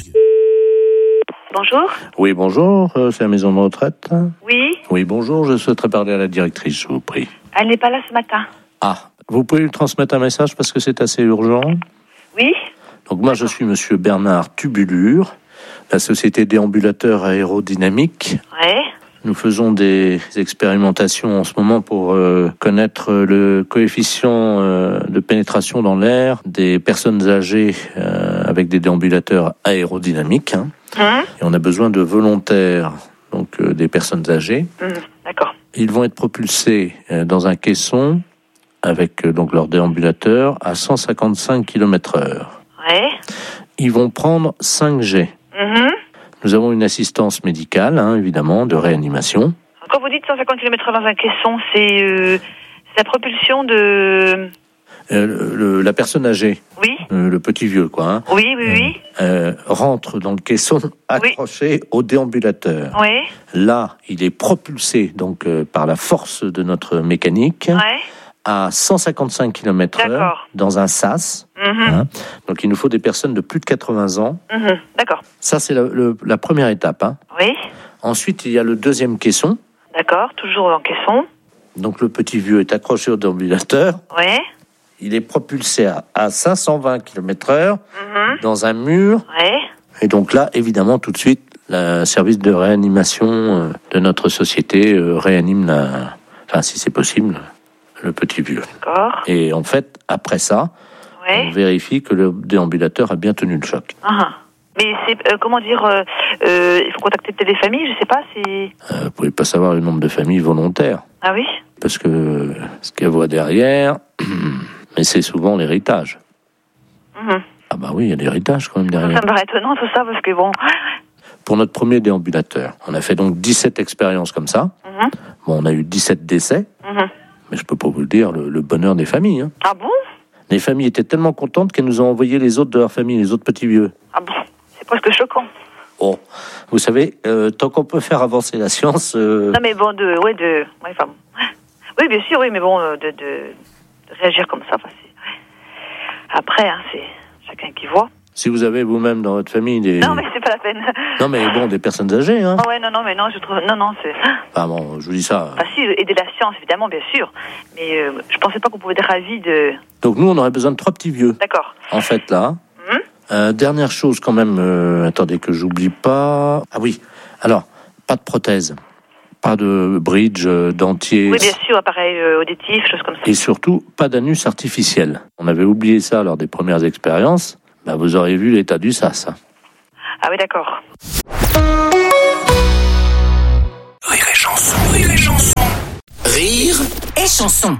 Bonjour. Oui, bonjour, euh, c'est la maison de retraite. Oui. Oui, bonjour, je souhaiterais parler à la directrice, je vous prie. Elle n'est pas là ce matin. Ah, vous pouvez lui transmettre un message parce que c'est assez urgent. Oui. Donc moi, je suis monsieur Bernard Tubulure, la société déambulateur aérodynamique. Ouais. Nous faisons des expérimentations en ce moment pour euh, connaître le coefficient euh, de pénétration dans l'air des personnes âgées euh, avec des déambulateurs aérodynamiques. Hein. Hum, Et on a besoin de volontaires, donc euh, des personnes âgées. hum, D'accord. Ils vont être propulsés euh, dans un caisson avec euh, donc leur déambulateur à cent cinquante-cinq kilomètres heure. Ouais. Ils vont prendre cinq G. Mhm. Nous avons une assistance médicale, hein, évidemment, de réanimation. Quand vous dites cent cinquante kilomètres heure dans un caisson, c'est euh, c'est la propulsion de. Euh, le- le- la personne âgée, Oui. euh, le petit vieux, quoi, hein, Oui, oui, oui. euh, rentre dans le caisson accroché au déambulateur. Oui. Là, il est propulsé donc euh, par la force de notre mécanique Ouais. à cent cinquante-cinq kilomètres heure D'accord. dans un sas. Mhm. Hein. Donc il nous faut des personnes de plus de quatre-vingts ans. Mhm. D'accord. Ça, c'est la, le- la première étape. Hein. Oui. Ensuite, il y a le deuxième caisson. D'accord. Toujours en caisson. Donc le petit vieux est accroché au déambulateur. Ouais. Il est propulsé à, à cinq cent vingt kilomètres heure Mhm. dans un mur. Ouais. Et donc là, évidemment, tout de suite, le service de réanimation euh, de notre société euh, réanime, la, enfin, si c'est possible, le petit vieux. D'accord. Et en fait, après ça, Ouais. on vérifie que le déambulateur a bien tenu le choc. Ah. Mais c'est euh, comment dire euh, euh, il faut contacter peut-être les familles, je sais pas, c'est. Euh, vous pouvez pas savoir le nombre de familles volontaires, Ah oui. parce que ce qu'elle voit derrière, mais c'est souvent l'héritage. Mhm. Ah bah oui, il y a l'héritage quand même Ça derrière. me paraît étonnant tout ça parce que bon. Pour notre premier déambulateur, on a fait donc dix-sept expériences comme ça. Mhm. Bon, on a eu dix-sept décès, Mhm. mais je peux pas vous le dire, le, le bonheur des familles. Hein. Ah bon? Les familles étaient tellement contentes qu'elles nous ont envoyé les autres de leur famille, les autres petits vieux. Ah bon? C'est presque choquant. Oh, vous savez, euh, tant qu'on peut faire avancer la science... euh, Non mais bon de ouais de ouais, enfin bon. Oui bien sûr oui mais bon euh, de, de, de réagir comme ça enfin, c'est... ouais. Après hein, c'est chacun qui voit. Si vous avez vous-même dans votre famille des... Non mais c'est pas la peine. Non mais bon, des personnes âgées, hein. Ah ouais non non mais non je trouve non non c'est. Ah bon, je vous dis ça. Bah si aider la science évidemment bien sûr mais euh, je pensais pas qu'on pouvait être ravis de. Donc nous, on aurait besoin de trois petits vieux. D'accord. En fait, là. Euh, dernière chose quand même, euh, attendez que j'oublie pas. Ah oui, alors, pas de prothèse, pas de bridge, euh, dentier. Oui, bien sûr, appareil euh, auditif, choses comme ça. Et surtout, pas d'anus artificiel. On avait oublié ça lors des premières expériences. Bah, vous auriez vu l'état du sas. Hein. Ah oui, d'accord. Rire et chanson, rire et chanson. Rire et chanson.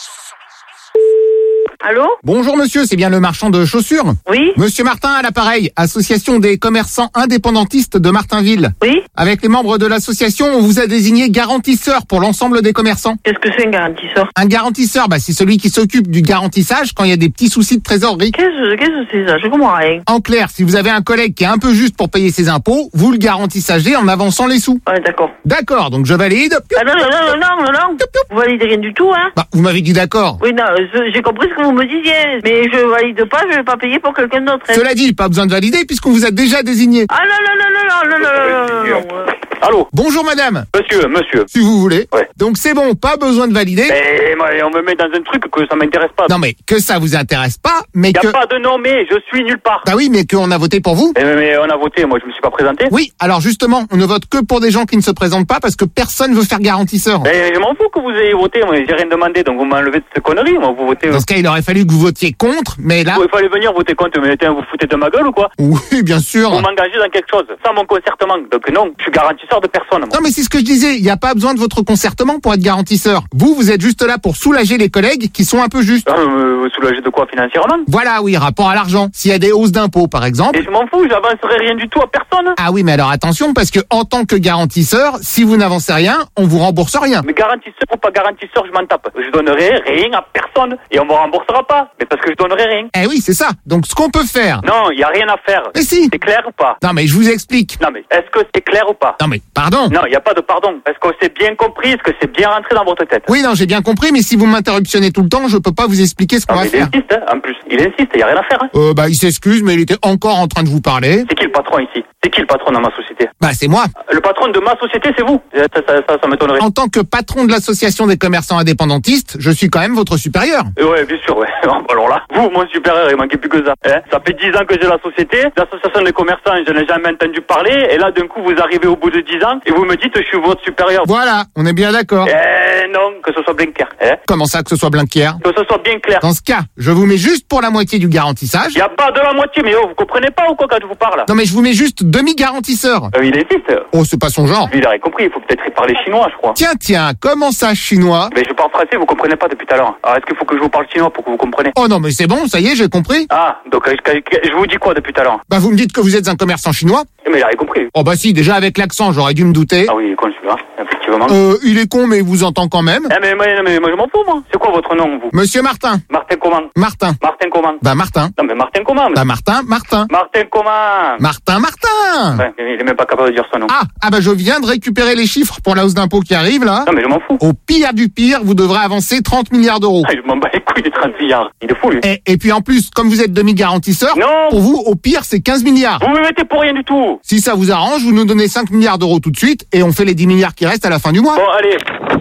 Allô? Bonjour monsieur, c'est bien le marchand de chaussures? Oui. Monsieur Martin à l'appareil, association des commerçants indépendantistes de Martinville. Oui. Avec les membres de l'association, on vous a désigné garantisseur pour l'ensemble des commerçants. Qu'est-ce que c'est un garantisseur? Un garantisseur, bah c'est celui qui s'occupe du garantissage quand il y a des petits soucis de trésorerie. Qu'est-ce qu'est-ce que c'est ça? Je comprends rien. En clair, si vous avez un collègue qui est un peu juste pour payer ses impôts, vous le garantissagez en avançant les sous. Ouais, d'accord. D'accord, donc je valide. Ah non, non, non, non, non, non. Vous validez rien du tout, hein? Bah, vous m'avez dit d'accord. Oui, non, je- j'ai compris ce que vous me disiez. Mais je valide pas, je vais pas payer pour quelqu'un d'autre. hein. Cela dit, pas besoin de valider puisqu'on vous a déjà désigné. Ah non, non, non, non, non, non, non, non, non, non. Allô? Bonjour madame. Monsieur, monsieur. Si vous voulez. Ouais. Donc c'est bon, pas besoin de valider. Eh, moi, on me met dans un truc que ça m'intéresse pas. Non mais que ça vous intéresse pas, mais Y a que... pas de nom, mais je suis nulle part. Bah oui, mais qu'on a voté pour vous. Eh, mais, mais on a voté, moi je me suis pas présenté. Oui, alors justement, on ne vote que pour des gens qui ne se présentent pas parce que personne veut faire garantisseur. Mais je m'en fous que vous ayez voté, moi j'ai rien demandé, donc vous m'enlevez de cette connerie, moi vous votez. Dans ce cas, il aurait fallu que vous votiez contre, mais là... Il fallait venir voter contre, mais tiens, vous foutez de ma gueule ou quoi? Oui, bien sûr. Vous m'engagez dans quelque chose, sans mon concertement. Donc non, je suis garantisseur de personne. Moi. Non mais c'est ce que je disais, il n'y a pas besoin de votre concertement pour être garantisseur. Vous, vous êtes juste là pour soulager les collègues qui sont un peu justes. Ah, euh, soulager de quoi financièrement? Voilà, oui, rapport à l'argent. S'il y a des hausses d'impôts, par exemple... Et je m'en fous, j'avancerai rien du tout à personne. Ah oui, mais alors attention, parce que en tant que garantisseur, si vous n'avancez rien, on vous rembourse rien. Mais garantisseur ou pas garantisseur, je m'en tape. Je donnerai rien à personne et on me remboursera pas. Mais parce que je donnerai rien. Eh oui, c'est ça. Donc ce qu'on peut faire... Non, il y a rien à faire. Mais si. C'est clair ou pas? Non mais je vous explique. Non mais est-ce que c'est clair ou pas? Non mais pardon. Non, il n'y a pas de pardon. Est-ce que c'est bien compris? Est-ce que c'est bien rentré dans votre tête? Oui, non, j'ai bien compris, mais si vous m'interruptionnez tout le temps, je peux pas vous expliquer ce qu'on Non, va mais il faire. insiste, hein, en plus. Il insiste, il n'y a rien à faire. Hein. Euh, bah, il s'excuse, mais il était encore en train de vous parler. C'est qui le patron ici? C'est qui le patron dans ma société? Bah, c'est moi. Le patron de ma société, c'est vous? Ça, ça, ça, ça m'étonnerait. En tant que patron de l'association des commerçants indépendantistes, je suis quand même votre supérieur. Euh, ouais, bien sûr, ouais. Alors là, vous, mon supérieur, il manquait plus que ça. Hein, ça fait dix ans que j'ai la société, l'association des commerçants, je n'ai jamais entendu parler, et là, d'un coup, vous arrivez au bout de dix ans, et vous me dites, je suis votre supérieur. Voilà, on est bien d'accord. Eh non, que ce soit bien clair. Hein. Comment ça, que ce soit bien clair? Que ce soit bien clair. Dans ce cas, je vous mets juste pour la moitié du garantissage. Il n'y a pas de la moitié, mais oh, vous comprenez pas ou quoi quand je vous parle? Non mais je vous mets juste demi-garantisseur. Euh, il existe. Oh, c'est pas son genre. Il a compris, il faut peut-être y parler chinois, je crois. Tiens, tiens, comment ça, chinois? Mais je parle français, vous comprenez pas depuis tout à l'heure. Alors est-ce qu'il faut que je vous parle chinois pour que vous compreniez? Oh non, mais c'est bon, ça y est, j'ai compris. Ah, donc euh, je, je vous dis quoi depuis tout à l'heure? Bah, vous me dites que vous êtes un commerçant chinois? Mais il a compris. Oh bah si, déjà avec l'accent, j'aurais dû me douter. Ah oui, il est con celui-là, effectivement. Euh, il est con, mais il vous entend quand même. Eh mais, mais, mais moi je m'en fous, moi. C'est quoi votre nom, vous? Monsieur Martin. Martin comment? Martin. Martin comment? Bah Martin. Non mais Martin comment? Mais... Bah Martin, Martin. Martin comment? Martin, Martin. Ouais, il est même pas capable de dire son nom. Ah, ah bah je viens de récupérer les chiffres pour la hausse d'impôts qui arrive là. Non mais je m'en fous. Au pire du pire, vous devrez avancer trente milliards d'euros. Ah, je m'en bats les couilles des trente milliards. Il est fou lui. Et, et puis en plus, comme vous êtes demi-garantisseur, non. Pour vous, au pire, c'est quinze milliards. Vous me mettez pour rien du tout. Si ça vous arrange, vous nous donnez cinq milliards d'euros tout de suite et on fait les dix milliards qui restent à la fin du mois. Bon, allez.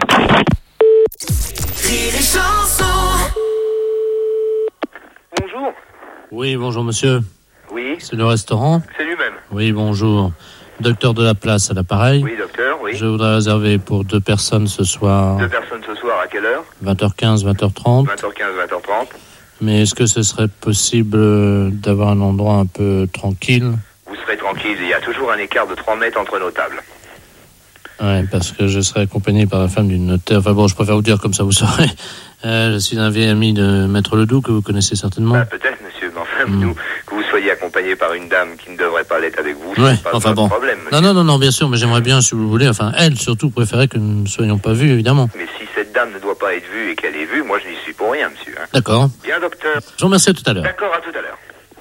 Bonjour. Oui, bonjour monsieur. Oui. C'est le restaurant? C'est lui-même. Oui, bonjour. Docteur de la place à l'appareil. Oui, docteur, oui. Je voudrais réserver pour deux personnes ce soir. Deux personnes ce soir, à quelle heure? vingt heures quinze, vingt heures trente. vingt heures quinze, vingt heures trente. Mais est-ce que ce serait possible d'avoir un endroit un peu tranquille? Vous serez tranquille, il y a toujours un écart de trois mètres entre nos tables. Oui, parce que je serai accompagné par la femme d'une notaire. Enfin bon, je préfère vous dire comme ça, vous saurez. Euh, je suis un vieil ami de Maître Ledoux, que vous connaissez certainement. Bah, peut-être, monsieur, mais enfin, Mm. nous, que vous soyez accompagné par une dame qui ne devrait pas l'être avec vous, Ouais, c'est pas enfin notre bon. problème. Non, non, non, non, bien sûr, mais j'aimerais bien, si vous voulez, enfin, elle surtout préférait que nous ne soyons pas vus, évidemment. Mais si cette dame ne doit pas être vue et qu'elle est vue, moi je n'y suis pour rien, monsieur. Hein. D'accord. Bien, docteur. Je vous remercie, à tout à l'heure. D'accord, à tout à l'heure.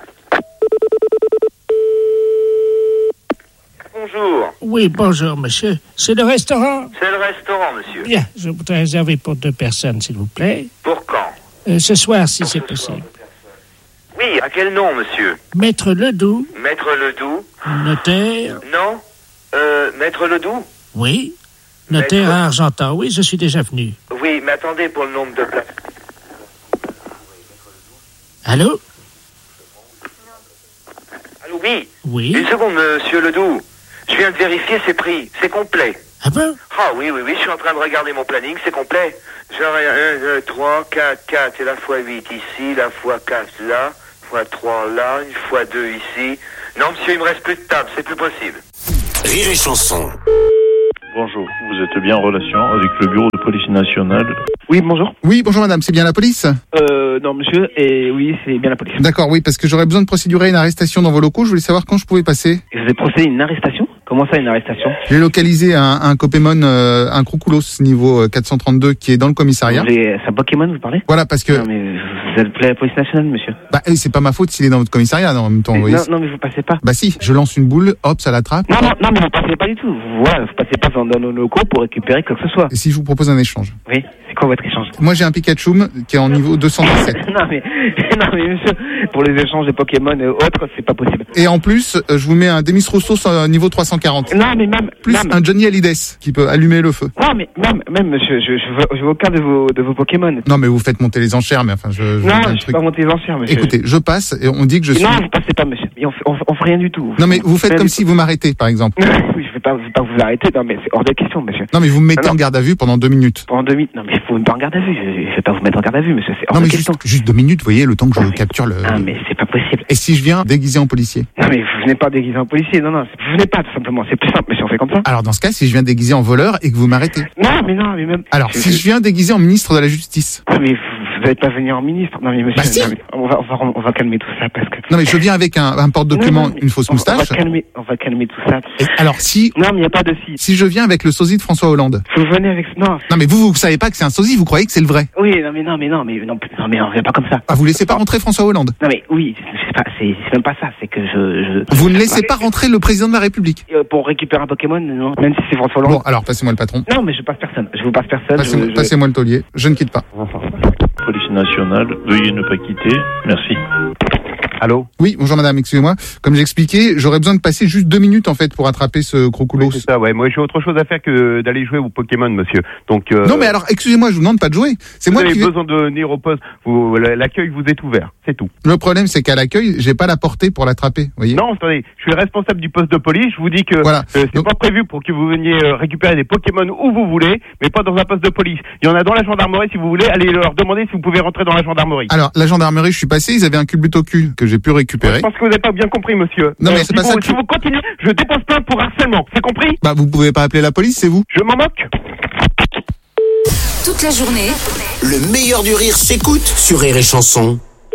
Bonjour. Oui, bonjour, monsieur. C'est le restaurant? C'est le restaurant, monsieur. Bien, je voudrais réserver pour deux personnes, s'il vous plaît. Pour quand? Euh, ce soir, si c'est possible. Oui, à quel nom, monsieur? Maître Ledoux, Maître Ledoux? notaire. Non. Euh, Maître Ledoux? Oui. Notaire Maître- à Argentan, oui, je suis déjà venu. Oui, mais attendez pour le nombre de places. Allô? Allô, oui? Oui. Une seconde, monsieur Ledoux. Je viens de vérifier, c'est pris. C'est complet. Ah bon? Ah oui, oui, oui, je suis en train de regarder mon planning, c'est complet. J'aurai un, deux, trois, quatre, quatre, et la fois huit ici, la fois quatre là, fois trois là, une fois deux ici. Non, monsieur, il me reste plus de table, c'est plus possible. Rire et chanson. Bonjour, vous êtes bien en relation avec le bureau de police nationale. Oui, bonjour. Oui, bonjour madame, c'est bien la police? Euh, non monsieur, et oui, c'est bien la police. D'accord, oui, parce que j'aurais besoin de procédurer une arrestation dans vos locaux, je voulais savoir quand je pouvais passer. Vous avez procédé à une arrestation? Comment ça, une arrestation? J'ai localisé un, un Copémon, euh, un Croucoulos niveau quatre cent trente-deux qui est dans le commissariat. C'est un Pokémon, vous parlez? Voilà, parce que... Non mais vous êtes la police nationale, monsieur. Bah, c'est pas ma faute s'il est dans votre commissariat, non, en même temps, vous voyez. Non, non, mais vous passez pas. Bah si, je lance une boule, hop, ça l'attrape. Non, non, non, mais vous passez pas du tout. Voilà, vous passez pas dans, dans nos locaux pour récupérer quoi que ce soit. Et si je vous propose un échange? Oui, c'est quoi votre échange? Moi j'ai un Pikachu qui est en niveau deux cent dix-sept. non mais, non mais monsieur, pour les échanges de Pokémon et autres, c'est pas possible. Et en plus, euh, je vous mets un Demis Rousseau euh, niveau trois cent quarante. Non mais même... Plus même. un Johnny Hallyday qui peut allumer le feu. Non mais même, même monsieur, je, je, veux, je veux aucun de vos, de vos Pokémon. Non mais vous faites monter les enchères, mais enfin je... je non, un je ne truc. fais pas monter les enchères, monsieur. Écoutez, je passe et on dit que je suis... Non, vous passez pas, monsieur. On, on, on fait rien du tout. Non mais vous faites comme si vous m'arrêtez, par exemple. Oui, je vais pas, je vais pas vous arrêter, non mais c'est hors de question, monsieur. Non mais vous me mettez non, en garde à vue pendant deux minutes. Pendant deux minutes? Non mais vous me mettez en garde à vue, je, je vais pas vous mettre en garde à vue, monsieur, c'est hors non, de mais question. Juste, juste deux minutes, vous voyez, le temps que je non, capture le... Ah mais c'est pas possible. Et si je viens déguisé en policier? Non mais vous venez pas déguisé en policier, non, non, vous venez pas tout simplement, c'est plus simple, monsieur, on fait comme ça. Alors dans ce cas, si je viens déguisé en voleur et que vous m'arrêtez? Non mais non, mais même... Alors je, si je... je viens déguisé en ministre de la Justice? Non mais vous, vous allez pas venir en ministre, non mais monsieur, bah, si. non, mais on, va, on, va, on va calmer tout ça parce que... Non mais je viens avec un, un porte-document, une fausse on, moustache. On va calmer, on va calmer tout ça. Et alors si... Non mais il n'y a pas de si. Si je viens avec le sosie de François Hollande? Vous venez avec... Non. Non mais vous, vous savez pas que c'est un sosie, vous croyez que c'est le vrai? Oui, non mais non mais non mais non, non mais on vient pas comme ça. Ah vous laissez pas rentrer François Hollande? Non mais oui, c'est pas, c'est même pas ça, c'est que je... je... Vous ne laissez pas rentrer le président de la République? euh, Pour récupérer un Pokémon, non. Même si c'est François Hollande. Bon alors passez-moi le patron. Non mais je passe personne, je vous passe personne. Passez-moi je, passez je... le taulier, je ne quitte pas. Police nationale, veuillez ne pas quitter, merci. Allô? Oui, bonjour madame, excusez-moi. Comme j'expliquais, j'aurais besoin de passer juste deux minutes en fait pour attraper ce Crocoulos. Oui, c'est ça, ouais. Moi, j'ai autre chose à faire que d'aller jouer au Pokémon, monsieur. Donc. Euh... Non, mais alors, excusez-moi, je vous demande pas de jouer. C'est vous moi avez qui. besoin de venir au poste. Vous, l'accueil vous est ouvert, c'est tout. Le problème, c'est qu'à l'accueil, j'ai pas la portée pour l'attraper, vous voyez. Non, attendez, je suis le responsable du poste de police. Je vous dis que voilà. euh, c'est Donc... pas prévu pour que vous veniez euh, récupérer des Pokémon où vous voulez, mais pas dans un poste de police. Il y en a dans la gendarmerie si vous voulez. Allez leur demander si vous pouvez rentrer dans la gendarmerie. Alors, la gendarmerie, je suis passé, ils avaient un culbute au cul que j'ai pu récupérer. Je pense que vous n'avez pas bien compris, monsieur. Non, euh, mais c'est si pas vous, ça que... Si vous continuez, je dépose plainte pour harcèlement, c'est compris? Bah, vous pouvez pas appeler la police, c'est vous? Je m'en moque. Toute la journée, le meilleur du rire s'écoute sur Rire et Chanson.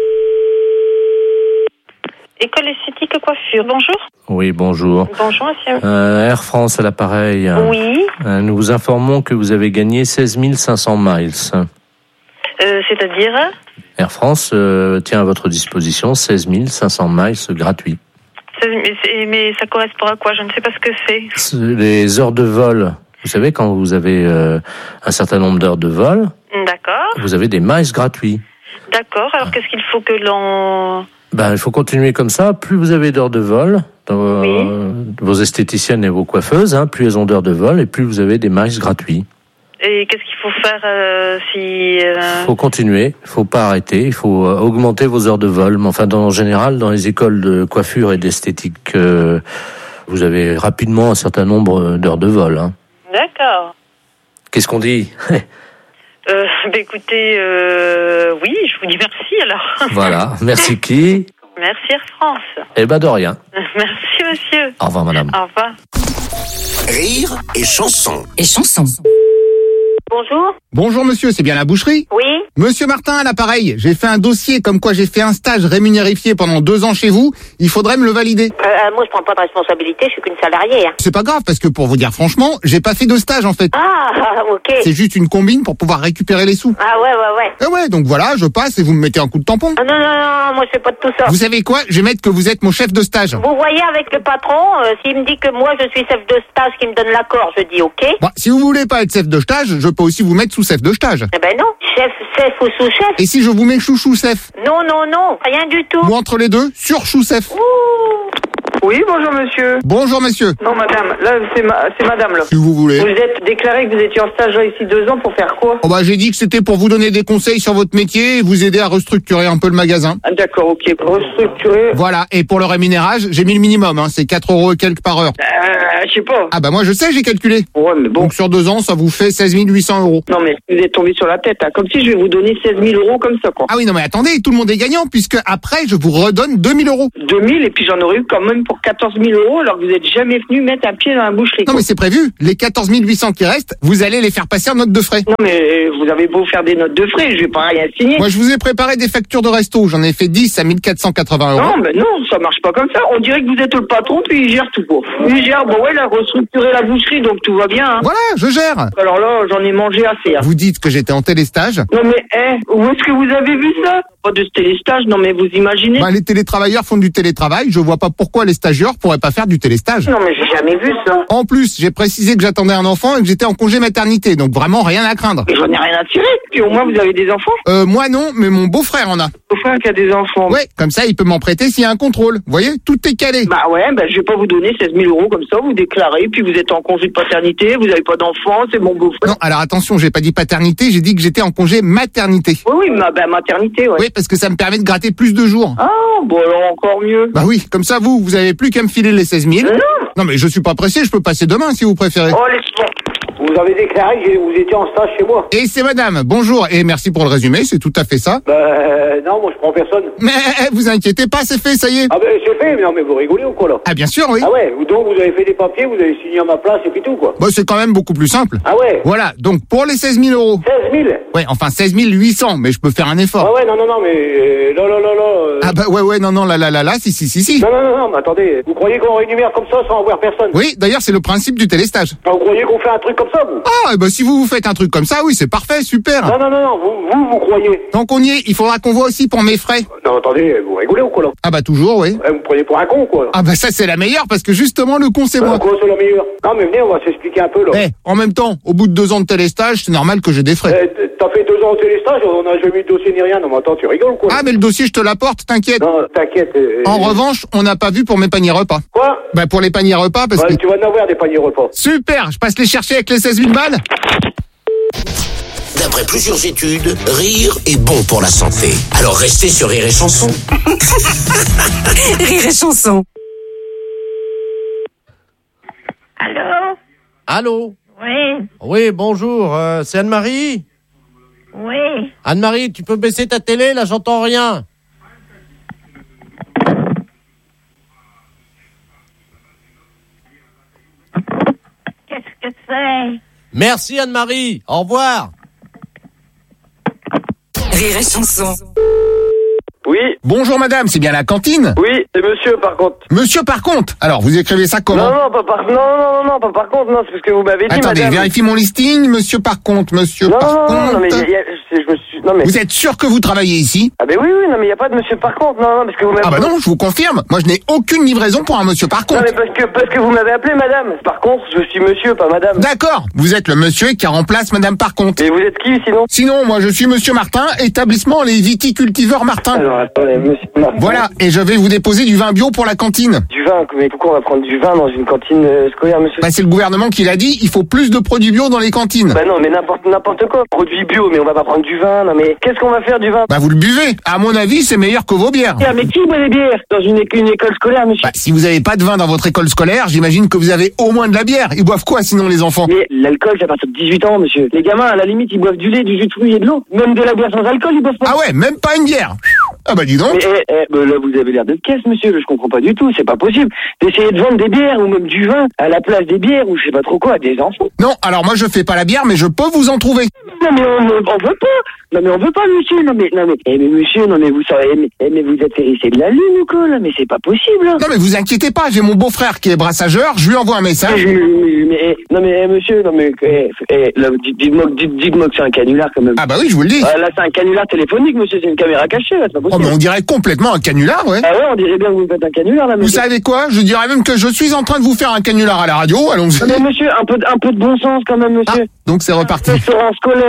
École esthétique coiffure, bonjour. Oui, bonjour. Bonjour, monsieur. Euh, Air France à l'appareil. Oui. Euh, nous vous informons que vous avez gagné seize mille cinq cents miles. Euh, c'est-à-dire? Air France euh, tient à votre disposition seize mille cinq cents miles gratuits. Mais, mais ça correspond à quoi? Je ne sais pas ce que c'est. Les heures de vol. Vous savez, quand vous avez euh, un certain nombre d'heures de vol, d'accord, vous avez des miles gratuits. D'accord. Alors, qu'est-ce qu'il faut que l'on... Ben, il faut continuer comme ça. Plus vous avez d'heures de vol, dans, oui. euh, vos esthéticiennes et vos coiffeuses, hein, plus elles ont d'heures de vol et plus vous avez des miles gratuits. Et qu'est-ce qu'il faut faire euh, si... Il euh... faut continuer, il faut pas arrêter, il faut euh, augmenter vos heures de vol. Mais enfin, dans, en général, dans les écoles de coiffure et d'esthétique, euh, vous avez rapidement un certain nombre d'heures de vol. Hein. D'accord. Qu'est-ce qu'on dit? euh, bah, écoutez, euh, oui, je vous dis merci alors. Voilà, merci qui? Merci Air France. Eh ben de rien. Merci monsieur. Au revoir madame. Au revoir. Rire et chanson. Et chanson. Bonjour. Bonjour monsieur, c'est bien la boucherie? Oui. Monsieur Martin à l'appareil, j'ai fait un dossier comme quoi j'ai fait un stage rémunérifié pendant deux ans chez vous, il faudrait me le valider. Euh, moi je prends pas de responsabilité, je suis qu'une salariée. Hein. C'est pas grave parce que pour vous dire franchement, j'ai pas fait de stage en fait. Ah, ok. C'est juste une combine pour pouvoir récupérer les sous. Ah ouais, ouais, ouais. Eh ouais, donc voilà, je passe et vous me mettez un coup de tampon. Ah non, non, non, moi je fais pas de tout ça. Vous savez quoi? Je vais mettre que vous êtes mon chef de stage. Vous voyez avec le patron, euh, s'il me dit que moi je suis chef de stage, qu'il me donne l'accord, je dis ok. Bon, si vous voulez pas être chef de stage, je peux aussi vous mettre sous chef de stage. Eh ben non, chef, chef ou sous-chef. Et si je vous mets chouchou chef? Non, non, non, rien du tout. Ou entre les deux, sur chou chef. Ouh. Oui, bonjour monsieur. Bonjour monsieur. Non madame, là c'est ma... c'est madame là. Si vous voulez. Vous êtes déclaré que vous étiez en stage là ici deux ans pour faire quoi? Oh bah j'ai dit que c'était pour vous donner des conseils sur votre métier et vous aider à restructurer un peu le magasin. Ah, d'accord, ok. Restructurer. Voilà, et pour le rémunérage, j'ai mis le minimum, hein, c'est quatre euros et quelques par heure. Euh, je sais pas. Ah bah moi je sais, j'ai calculé. Ouais, mais bon. Donc sur deux ans, ça vous fait seize mille huit cents euros. Non mais vous êtes tombé sur la tête, hein. Comme si je vais vous donner seize mille euros comme ça quoi. Ah oui, non mais attendez, tout le monde est gagnant puisque après je vous redonne deux mille euros. deux mille et puis j'en aurais eu quand même pour quatorze mille euros alors que vous n'êtes jamais venu mettre un pied dans la boucherie. Non mais c'est prévu, les quatorze mille huit cents qui restent, vous allez les faire passer en note de frais. Non mais vous avez beau faire des notes de frais, je vais pas rien signer. Moi je vous ai préparé des factures de resto, j'en ai fait dix à mille quatre cent quatre-vingts euros. Non mais non, ça marche pas comme ça. On dirait que vous êtes le patron puis il gère tout quoi. Il gère, bon ouais, il a restructuré la boucherie donc tout va bien. Hein. Voilà, je gère. Alors là, j'en ai mangé assez. Hein. Vous dites que j'étais en téléstage. Non mais, eh, où est-ce que vous avez vu ça? Pas de téléstage, non mais vous imaginez? Bah, les télétravailleurs font du télétravail, je vois pas pourquoi les stagiaires pourraient pas faire du téléstage. Non mais j'ai jamais vu ça. En plus, j'ai précisé que j'attendais un enfant et que j'étais en congé maternité, donc vraiment rien à craindre. Mais j'en ai rien à tirer. Puis au moins vous avez des enfants? Euh, moi non, mais mon beau-frère en a. Beau-frère qui a des enfants? Ouais, comme ça il peut m'en prêter s'il y a un contrôle. Vous voyez, tout est calé. Bah ouais, bah je vais pas vous donner seize mille euros comme ça, vous déclarez, puis vous êtes en congé de paternité, vous avez pas d'enfant, c'est mon beau-frère. Non, alors attention, j'ai pas dit paternité, j'ai dit que j'étais en congé maternité. Oui, oui, ma, bah maternité, ouais. Oui, parce que ça me permet de gratter plus de jours. Ah, bon alors encore mieux. Bah oui, comme ça vous, vous avez plus qu'à me filer les seize mille. Non. Non mais je suis pas pressé, je peux passer demain si vous préférez. Oh, laisse-moi. Vous avez déclaré que vous étiez en stage chez moi. Et c'est madame, bonjour, et merci pour le résumé, c'est tout à fait ça. Bah euh, non, moi je prends personne. Mais vous inquiétez pas, c'est fait, ça y est. Ah ben c'est fait, mais non mais vous rigolez ou quoi là? Ah bien sûr, oui. Ah ouais, donc vous avez fait des papiers, vous avez signé à ma place et puis tout quoi. Bah c'est quand même beaucoup plus simple. Ah ouais. Voilà, donc pour les seize mille euros. seize mille. Ouais, enfin seize mille huit cents, mais je peux faire un effort. Ah ouais, non, non, non, mais euh, là, là, là, là. Euh... Ah bah ouais, ouais, non, non, là, là, là, là, si, si, si, si. Non, non, non, non, mais attendez, vous croyez qu'on rémunère comme ça sans avoir personne? Oui, d'ailleurs c'est le principe du téléstage. Ah, vous croyez qu'on fait un truc comme ça, vous? Ah, et bah si vous vous faites un truc comme ça, oui, c'est parfait, super. Non, non, non, non, vous, vous, vous croyez. Tant qu'on y est, il faudra qu'on voit aussi pour mes frais. Non, attendez, vous rigolez ou quoi là? Ah bah toujours, oui. Ouais, vous me prenez pour un con, quoi. Ah bah ça c'est la meilleure, parce que justement le con c'est moi. Quoi, c'est la meilleure? Non, mais venez, on va s'expliquer un peu là. Eh, en même temps, au bout de deux ans de téléstage, c'est normal que j'ai des frais. Eh, t'as fait deux ans au téléstage, on n'a jamais eu de dossier ni rien. Non, mais attends, tu rigoles ou quoi? Ah, mais le dossier, je te l'apporte, t'inquiète. Non, t'inquiète. Euh, en euh... revanche, on n'a pas vu pour mes paniers repas. Quoi? Bah, pour les paniers repas, parce ouais, que... tu vas en avoir des paniers repas. Super, je passe les chercher avec les seize mille balles. D'après plusieurs études, rire est bon pour la santé. Alors restez sur Rire et Chanson. Rire et Chanson. Allô? Allô? Oui. Oui, bonjour, euh, c'est Anne-Marie? Oui. Anne-Marie, tu peux baisser ta télé, là, j'entends rien. Qu'est-ce que c'est? Merci Anne-Marie, au revoir. Rire et Chanson. Oui. Bonjour madame, c'est bien la cantine? Oui, c'est monsieur par contre. Monsieur par contre? Alors, vous écrivez ça comment? Non, non, pas par, non, non, non, non, pas par contre, non, c'est parce que vous m'avez dit, Attendez, madame. vérifie mon listing, monsieur par contre, monsieur non, par non, contre. Non, non, mais y a, y a, je, je me suis, non, mais. Vous êtes sûr que vous travaillez ici? Ah, ben oui, oui, non, mais il n'y a pas de monsieur par contre, non, non, parce que vous m'avez. Ah, bah non, je vous confirme. Moi, je n'ai aucune livraison pour un monsieur par contre. Non, mais parce que, parce que vous m'avez appelé madame. Par contre, je suis monsieur, pas madame. D'accord. Vous êtes le monsieur qui remplace madame par contre. Et vous êtes qui, sinon? Sinon, moi, je suis monsieur Martin, établissement Les Viticultiveurs Martin. Alors, attendez, monsieur Martin. Voilà. Et je vais vous déposer du vin bio pour la cantine. Du vin? Mais pourquoi on va prendre du vin dans une cantine euh, scolaire, monsieur? Bah, c'est le gouvernement qui l'a dit, il faut plus de produits bio dans les cantines. Bah non, mais n'importe, n'importe quoi. Produits bio, mais on va pas prendre du vin, non, mais qu'est-ce qu'on va faire du vin? Bah, vous le buvez. À mon avis, c'est meilleur que vos bières. Ah, mais qui boit des bières dans une, é- une école scolaire, monsieur? Bah, si vous avez pas de vin dans votre école scolaire, j'imagine que vous avez au moins de la bière. Ils boivent quoi, sinon, les enfants? Mais l'alcool, c'est à partir de dix-huit ans, monsieur. Les gamins, à la limite, ils boivent du lait, du jus de fruits et de l'eau. Même de la bière sans alcool, ils boivent pas. Ah ouais, même pas une bière. Ah bah dis donc. Mais, eh, eh, bah, là, vous avez l'air de caisse, monsieur. Je comprends pas du tout. C'est pas possible d'essayer de vendre des bières ou même du vin à la place des bières ou je sais pas trop quoi à des enfants. Non, alors moi je fais pas la bière, mais je peux vous en trouver. Non mais on, on veut pas. Non mais on veut pas, monsieur. Non mais non mais, eh, mais monsieur, non mais vous savez, mais, eh, mais vous êtes hérissé de la lune ou quoi là? Mais c'est pas possible. Là. Non mais vous inquiétez pas, j'ai mon beau-frère qui est brassageur. Je lui envoie un message. Mais, mais, mais, eh, non mais eh, monsieur, non mais eh, eh, là, dites- dites-moi, dites- dites-moi que c'est un canular quand même. Ah bah oui, je vous le dis. Ah, là c'est un canular téléphonique, monsieur. C'est une caméra cachée là. C'est pas Oh possible. mais on dirait complètement un canular, ouais. Ah ouais, on dirait bien que vous me faites un canular là, Vous monsieur. savez quoi? Je dirais même que je suis en train de vous faire un canular à la radio. Allons-y. Non, mais monsieur, un peu, de- un peu de bon sens quand même, monsieur. Ah, donc c'est reparti. Restaurant scolaire,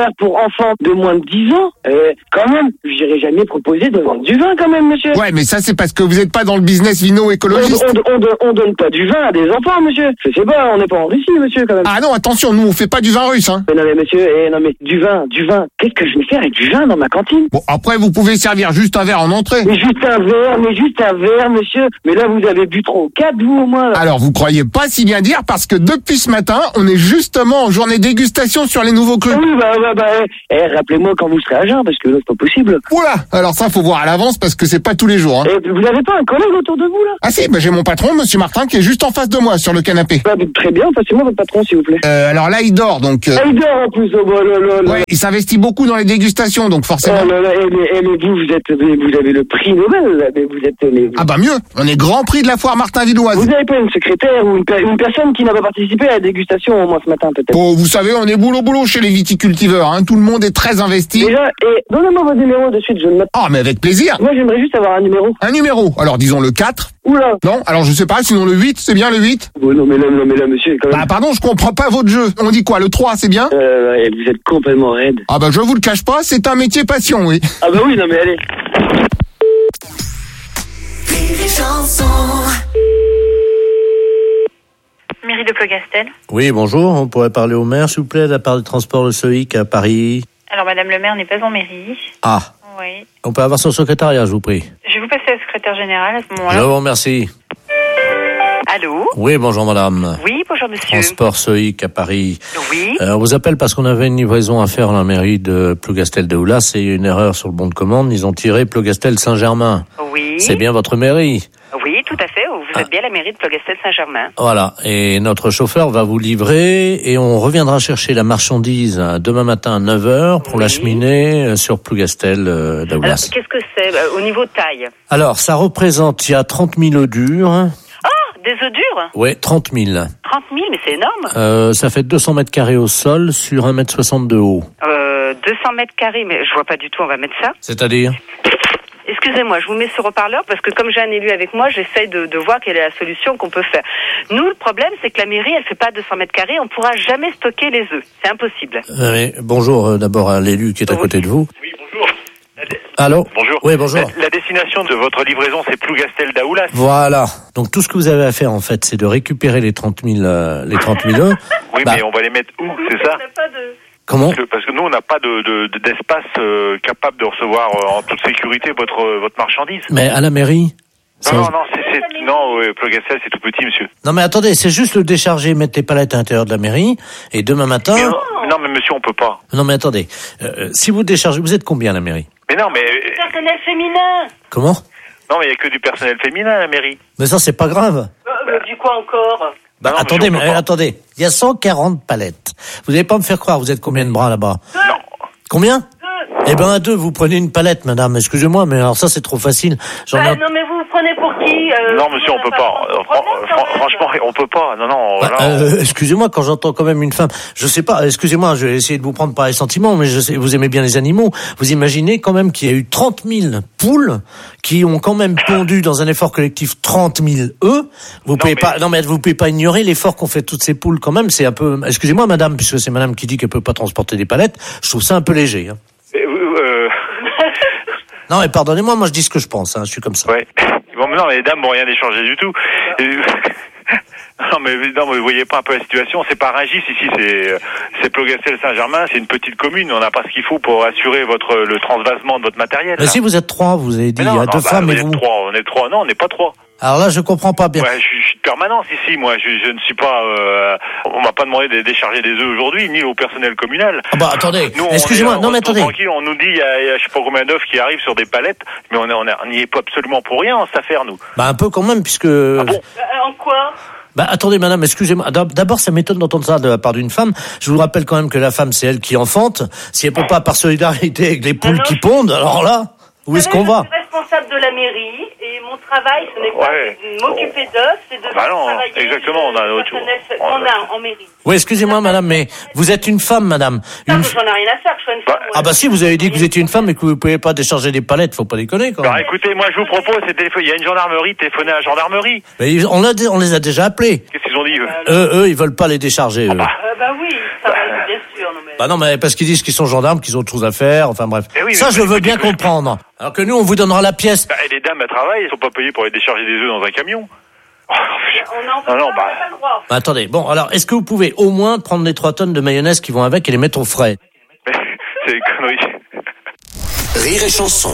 bar pour enfants de moins de dix ans. Euh, quand même, j'irai jamais proposer de vendre du vin quand même, monsieur. Ouais, mais ça c'est parce que vous êtes pas dans le business vino écologiste. On, on, on, on donne pas du vin à des enfants, monsieur. Je sais pas, on n'est pas en Russie, monsieur, quand même. Ah non, attention, nous on fait pas du vin russe, hein. Mais non mais monsieur, eh, non mais du vin, du vin. Qu'est-ce que je vais faire avec du vin dans ma cantine? Bon, après vous pouvez servir juste un verre en entrée. Mais juste un verre, mais juste un verre, monsieur. Mais là vous avez bu trop, quatre vous au moins. Là. Alors vous croyez pas si bien dire parce que depuis ce matin, on est justement en journée dégustation sur les nouveaux crus. Ah oui, bah bah bah. Eh, eh, rappelez-moi quand vous serez à jeun parce que là c'est pas possible. Oula, alors ça faut voir à l'avance parce que c'est pas tous les jours. Hein. Eh, vous avez pas un collègue autour de vous là? Ah si, bah j'ai mon patron, Monsieur Martin, qui est juste en face de moi sur le canapé. Bah, très bien, passez-moi votre patron s'il vous plaît. Euh, alors là il dort donc. Euh... Ah, il dort en plus. Oh, bah, là, là, là. Ouais, il s'investit beaucoup dans les dégustations donc forcément. Oh là là, eh, mais, eh, mais vous vous êtes, vous avez le prix Nobel là, mais vous êtes. Mais vous... Ah bah mieux, on est grand prix de la foire Martin-Villoise. Vous avez pas une secrétaire ou une, une personne qui n'a pas participé à la dégustation au moins ce matin peut-être? Oh, vous savez, on est boulot boulot chez les viticultiveurs, hein. Tout le monde est très investi. Déjà, et donnez-moi votre numéro de suite, je le note. Ah, mais avec plaisir. Moi, j'aimerais juste avoir un numéro. Un numéro. Alors, disons le quatre. Oula. Non, alors je sais pas, sinon le huit, c'est bien le huit? Oh, non, mais là, non, mais là, monsieur, quand même. Bah, pardon, je comprends pas votre jeu. On dit quoi, le trois, c'est bien? Euh, ouais, vous êtes complètement raide. Ah bah, je vous le cache pas, c'est un métier passion, oui. Ah bah oui, non, mais allez. Mairie de Plogastel. Oui, bonjour. On pourrait parler au maire, s'il vous plaît, de la part du transport Le Soïc à Paris. Alors, madame le maire n'est pas en mairie. Ah. Oui. On peut avoir son secrétariat, je vous prie. Je vais vous passer la secrétaire générale à ce moment-là. Je vous remercie. Allô? Oui, bonjour madame. Oui, bonjour monsieur. Transport Soïc à Paris. Oui. Euh, on vous appelle parce qu'on avait une livraison à faire à la mairie de Plougastel de Oulas. C'est une erreur sur le bon de commande. Ils ont tiré Plougastel Saint-Germain. Oui. C'est bien votre mairie? Oui, tout à fait. Vous êtes bien la mairie de Plougastel Saint-Germain. Voilà. Et notre chauffeur va vous livrer et on reviendra chercher la marchandise demain matin à neuf heures pour oui. l'acheminer sur Plougastel euh, d'Oulas. Alors, qu'est-ce que c'est euh, au niveau de taille? Alors, ça représente, il y a trente mille œufs durs. Des œufs durs? Oui, trente mille. trente mille, mais c'est énorme. Euh, ça fait deux cents mètres carrés au sol sur un mètre soixante de haut. Euh, deux cents mètres carrés, mais je vois pas du tout, on va mettre ça. C'est-à-dire? Excusez-moi, je vous mets sur haut-parleur parce que comme j'ai un élu avec moi, j'essaye de, de voir quelle est la solution qu'on peut faire. Nous, le problème, c'est que la mairie, elle fait pas deux cents mètres carrés, on pourra jamais stocker les œufs. C'est impossible. Euh, mais bonjour euh, d'abord à l'élu qui est à oui. côté de vous. Oui, bonjour. Allô? Bonjour. Oui, bonjour. La, la destination de votre livraison, c'est Plougastel d'Aoulas. Voilà. Donc tout ce que vous avez à faire, en fait, c'est de récupérer les trente mille, euh, les trente mille œufs. Oui, bah, mais on va les mettre où, c'est ça? De... Comment? Parce que, parce que nous, on n'a pas de, de, de, d'espace euh, capable de recevoir euh, en toute sécurité votre, euh, votre marchandise. Mais à la mairie? Non, non, non, c'est, c'est, non, euh, Plougastel, c'est tout petit, monsieur. Non, mais attendez, c'est juste le décharger, mettre les palettes à l'intérieur de la mairie, et demain matin... Mais non, non, mais monsieur, on peut pas. Non, mais attendez, euh, si vous déchargez, vous êtes combien à la mairie? Mais non, mais... Du personnel féminin. Comment? Non, mais il n'y a que du personnel féminin à la mairie. Mais ça, c'est pas grave. Euh, bah, du quoi encore? Bah, non, attendez, mais, attendez, il y a cent quarante palettes. Vous n'allez pas me faire croire, vous êtes combien de bras là-bas? Non. Combien? Eh ben à deux, vous prenez une palette, madame. Excusez-moi, mais alors ça c'est trop facile. J'en bah, ai... Non, mais vous vous prenez pour qui euh, Non, monsieur, on peut pas. Euh, problème, fran- franchement, on peut pas. Non, non. Bah, non. Euh, excusez-moi, quand j'entends quand même une femme, je sais pas. Excusez-moi, je vais essayer de vous prendre par les sentiments, mais je sais, vous aimez bien les animaux. Vous imaginez quand même qu'il y a eu trente mille poules qui ont quand même pondu dans un effort collectif trente mille œufs. Vous non, pouvez mais... pas. Non, mais vous pouvez pas ignorer l'effort qu'ont fait toutes ces poules quand même. C'est un peu. Excusez-moi, madame, puisque c'est madame qui dit qu'elle peut pas transporter des palettes. Je trouve ça un peu léger. Hein. Euh... Non, mais pardonnez-moi, moi je dis ce que je pense, hein, je suis comme ça. Ouais. Bon, mais non, mais les dames vont rien échanger du tout. Non, mais non, mais vous voyez pas un peu la situation. C'est pas Rungis ici, c'est c'est Plougastel Saint-Germain, c'est une petite commune. On n'a pas ce qu'il faut pour assurer votre le transvasement de votre matériel. Mais là. Si vous êtes trois, vous avez dit, non, il y a non, deux bah, femmes vous et êtes vous. Trois, on est trois. Non, on n'est pas trois. Alors là, je comprends pas bien. Ouais, je, je suis de permanence ici, moi. Je, je ne suis pas. Euh, on m'a pas demandé de décharger des œufs aujourd'hui, ni au personnel communal. Ah bah attendez. Nous, excusez-moi. On est, non mais on attendez. Tranquille, on nous dit il y, a, il y a je sais pas combien d'œufs qui arrivent sur des palettes, mais on est, on est, on n'y est pas absolument pour rien en cette affaire, nous. Bah un peu quand même, puisque. Ah bon euh, en quoi? Bah attendez madame, excusez-moi. D'abord, ça m'étonne d'entendre ça de la part d'une femme. Je vous rappelle quand même que la femme, c'est elle qui enfante. Si elle peut pas par solidarité avec les poules ah non, qui pondent, alors là, où est-ce qu'on va? Je suis responsable de la mairie et mon travail, ce n'est pas ouais. de m'occuper d'œufs, c'est de bah non, travailler. Exactement, on a notre on a en mairie. Oui, excusez-moi madame, mais vous êtes une femme, madame. Une... Une... J'en ai rien à faire, je suis une femme. Ah bah si, vous avez dit que vous étiez une femme et que vous ne pouviez pas décharger des palettes, faut pas déconner quand même. Alors écoutez, moi je vous propose, c'est téléphoner. Il y a une gendarmerie, téléphonez à la gendarmerie. Mais on, a, on les a déjà appelés. Qu'est-ce qu'ils ont dit eux? Eux, eux, ils veulent pas les décharger. Eux. Ah bah, euh, bah oui, ça va, bien sûr, non mais. Bah non, mais parce qu'ils disent qu'ils sont gendarmes, qu'ils ont autre chose à faire, enfin bref. Eh oui, ça, mais je mais veux écoutez, bien que- comprendre. Alors que nous, on vous donnera la pièce. Bah, et les dames, elles travaillent, elles sont pas payées pour aller décharger des œufs dans un camion. Oh, On non, non, bah... Bah, attendez, bon, alors, est-ce que vous pouvez au moins prendre les trois tonnes de mayonnaise qui vont avec et les mettre au frais? C'est des conneries. Rire et chanson.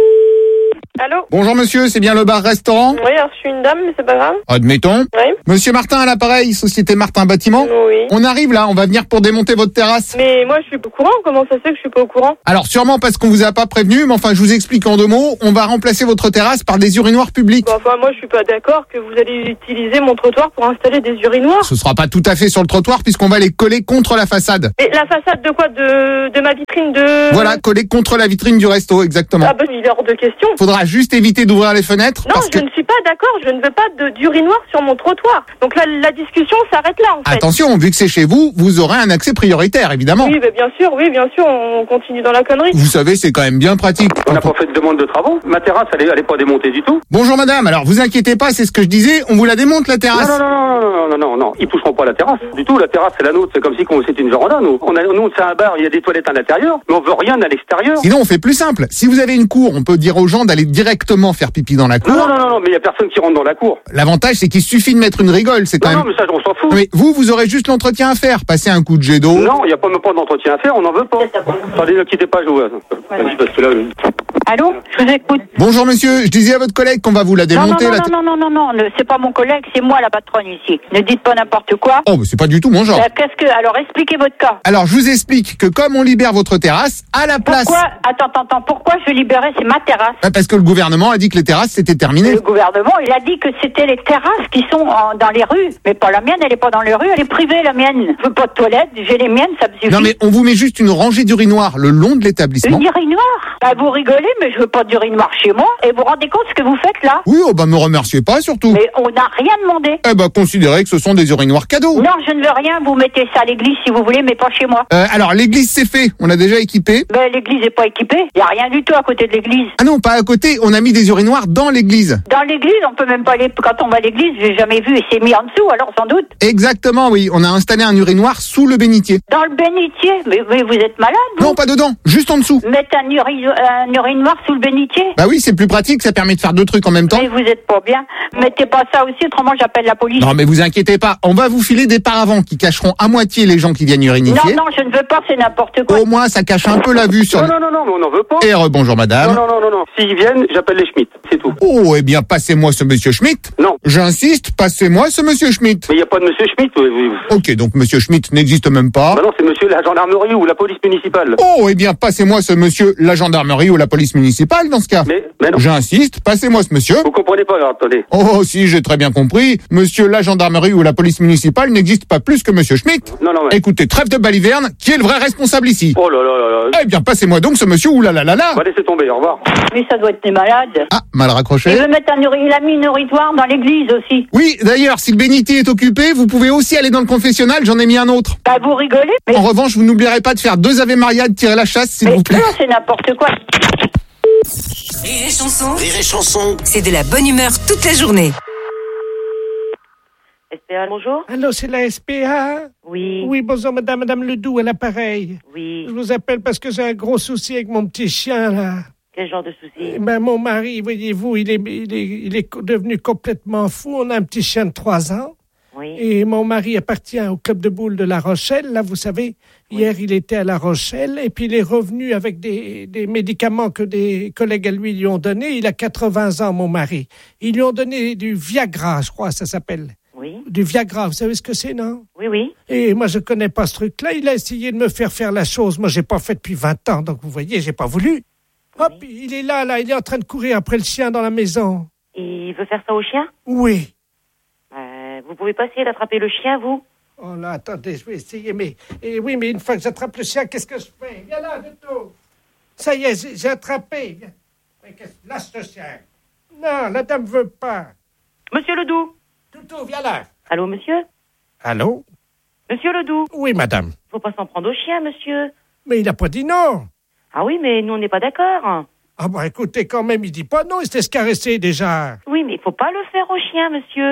Allô? Bonjour monsieur, c'est bien le bar-restaurant? Oui, alors je suis une dame, mais c'est pas grave. Admettons. Oui. Monsieur Martin à l'appareil, Société Martin Bâtiment. Oui. On arrive là, on va venir pour démonter votre terrasse. Mais moi, je suis pas au courant. Comment ça se fait que je suis pas au courant? Alors sûrement parce qu'on vous a pas prévenu, mais enfin je vous explique en deux mots, on va remplacer votre terrasse par des urinoirs publics. Bon, enfin, moi, je suis pas d'accord que vous allez utiliser mon trottoir pour installer des urinoirs. Ce sera pas tout à fait sur le trottoir puisqu'on va les coller contre la façade. Mais la façade de quoi? De, de ma vitrine de... Voilà, coller contre la vitrine du resto, exactement. Ah ben, il est hors de question. Faudra juste éviter d'ouvrir les fenêtres. Non, parce je que... ne suis pas d'accord. Je ne veux pas de- d'urinoir sur mon trottoir. Donc là, la discussion s'arrête là, en fait. Attention, vu que c'est chez vous, vous aurez un accès prioritaire, évidemment. Oui, ben, bien sûr, oui, bien sûr, on continue dans la connerie. Vous savez, c'est quand même bien pratique. On n'a pas fait de demande de travaux. Ma terrasse, elle est, elle est pas démontée du tout. Bonjour madame, alors vous inquiétez pas, c'est ce que je disais, on vous la démonte la terrasse. Non, non, non, non, non, non, non, non, ils toucheront pas la terrasse. Du tout, la terrasse, c'est la nôtre. C'est comme si qu'on- c'était une véranda, nous. On a, nous, c'est un bar, il y a des toilettes à l'intérieur, mais on veut rien à l'extérieur. Sinon on fait plus simple, si vous avez une cour, on peut dire aux gens d'aller directement faire pipi dans la cour. Non, non, non, non, mais il y a personne qui rentre dans la cour. L'avantage c'est qu'il suffit de mettre une rigole, c'est quand Non, même... non, mais ça, on s'en fout. Mais vous, vous aurez juste l'entretien à faire, passer un coup de jet d'eau. Non, il n'y a pas même pas d'entretien à faire, on n'en veut pas. Attendez, ne quittez pas, je vois. Vas-y, parce que là... euh, Allô, je vous écoute. Bonjour monsieur, je disais à votre collègue qu'on va vous la démonter. non, non, la non, t- non, non, non, non, ne- c'est pas mon collègue, c'est moi la patronne ici. Ne dites pas n'importe quoi. Oh, mais c'est pas du tout mon genre. Euh, Qu'est-ce que, alors expliquez votre cas. Alors je vous explique que comme on libère votre terrasse, à la place... Pourquoi, attends, attends, attends, pourquoi je libérais, c'est ma terrasse. Ah, parce que le gouvernement a dit que les terrasses c'était terminé. Le gouvernement, il a dit que c'était les terrasses qui sont en- dans les rues, mais pas la mienne, elle est pas dans les rues, elle est privée la mienne. Je veux pas de toilette, j'ai les miennes, ça me suffit. Non mais on vous met juste une rangée d'urinoirs le long de l'établissement. Une urinoir. Bah vous rigolez, mais je veux pas d'urinoir chez moi. Et vous vous rendez compte ce que vous faites là? Oui, oh bah me remerciez pas surtout. Mais on n'a rien demandé. Eh bah considérez que ce sont des urinoirs cadeaux. Non, je ne veux rien, vous mettez ça à l'église si vous voulez, mais pas chez moi. Euh, alors l'église c'est fait, on a déjà équipé. Ben, l'église n'est pas équipée. Il n'y a rien du tout à côté de l'église. Ah non, pas à côté, on a mis des urinoirs dans l'église. Dans l'église, on peut même pas aller. Quand on va à l'église, j'ai jamais vu et c'est mis en dessous, alors sans doute. Exactement, oui, on a installé un urinoir sous le bénitier. Dans le bénitier. Mais, mais vous êtes malade, vous? Non, pas dedans, juste en dessous. Mettre un, uri- un urinoir sous le bénitier? Bah oui, c'est plus pratique, ça permet de faire deux trucs en même temps. Mais vous êtes pas bien. Mettez pas ça aussi, autrement j'appelle la police. Non mais vous inquiétez pas, on va vous filer des paravents qui cacheront à moitié les gens qui viennent urinifier. Non, non, je ne veux pas, c'est n'importe quoi. Au moins ça cache un peu la vue sur Non, le... non, non, non, mais on n'en veut pas. Et rebonjour madame. Non, non, non, non, non. S'ils viennent, j'appelle les Schmitt, c'est tout. Oh, eh bien passez-moi ce monsieur Schmitt. Non. J'insiste, passez-moi ce monsieur Schmitt. Mais il n'y a pas de monsieur Schmitt. oui, oui. Ok, donc monsieur Schmitt n'existe même pas. Bah non, c'est monsieur la gendarmerie ou la police municipale. Oh, eh bien, passez-moi ce monsieur, la gendarmerie ou la police municipale, dans ce cas. Mais, mais non. J'insiste, passez-moi ce monsieur. Vous comprenez pas, alors, attendez. Oh, si, j'ai très bien compris. Monsieur, la gendarmerie ou la police municipale n'existe pas plus que monsieur Schmitt. Non, non, mais... Écoutez, trêve de baliverne, qui est le vrai responsable ici? Oh là là là là. Eh bien, passez-moi donc ce monsieur, oulalalala. Bah, laissez tomber, au revoir. Mais ça doit être des malades. Ah, mal raccroché. Il veut mettre un uri- il a mis une nourritoire dans l'église aussi. Oui, d'ailleurs, si le bénitier est occupé, vous pouvez aussi aller dans le confessionnal, j'en ai mis un autre. Bah vous rigolez, mais... En revanche, vous n'oublierez pas de faire deux Ave Maria de tirer la chasse, s'il vous plaît. Non, c'est n'importe quoi. Rire et chanson, Rire et chanson. c'est de la bonne humeur toute la journée. S P A, bonjour. Allô, c'est la S P A? Oui. Oui, bonjour, madame, madame Ledoux, à l'appareil. Oui. Je vous appelle parce que j'ai un gros souci avec mon petit chien, là. Quel genre de souci? Ben, mon mari, voyez-vous, il est, il est, il est devenu complètement fou. On a un petit chien de trois ans. Oui. Et mon mari appartient au club de boules de La Rochelle. Là, vous savez, hier, il était à La Rochelle et puis il est revenu avec des, des médicaments que des collègues à lui lui ont donnés. Il a quatre-vingts ans, mon mari. Ils lui ont donné du Viagra, je crois, ça s'appelle. Oui. Du Viagra, vous savez ce que c'est, non? Oui, oui. Et moi, je connais pas ce truc-là. Il a essayé de me faire faire la chose. Moi, j'ai pas fait depuis vingt ans, donc vous voyez, j'ai pas voulu. Hop, il est là, là, il est en train de courir après le chien dans la maison. Il veut faire ça au chien? Oui. Euh, vous pouvez pas essayer d'attraper le chien, vous? Oh là, attendez, je vais essayer, mais... Et oui, mais une fois que j'attrape le chien, qu'est-ce que je fais? Viens là, Duto. Ça y est, j'ai, j'ai attrapé. Viens. Mais qu'est-ce... Lâche ce chien. Non, la dame veut pas. Monsieur Ledoux. Duto, viens là. Allô, monsieur? Allô? Monsieur Ledoux. Oui, madame. Faut pas s'en prendre au chien, monsieur. Mais il a pas dit non. Ah oui, mais nous, on n'est pas d'accord. Ah bah écoutez, quand même, il dit pas non, il s'est caresser déjà. Oui, mais il faut pas le faire au chien, monsieur.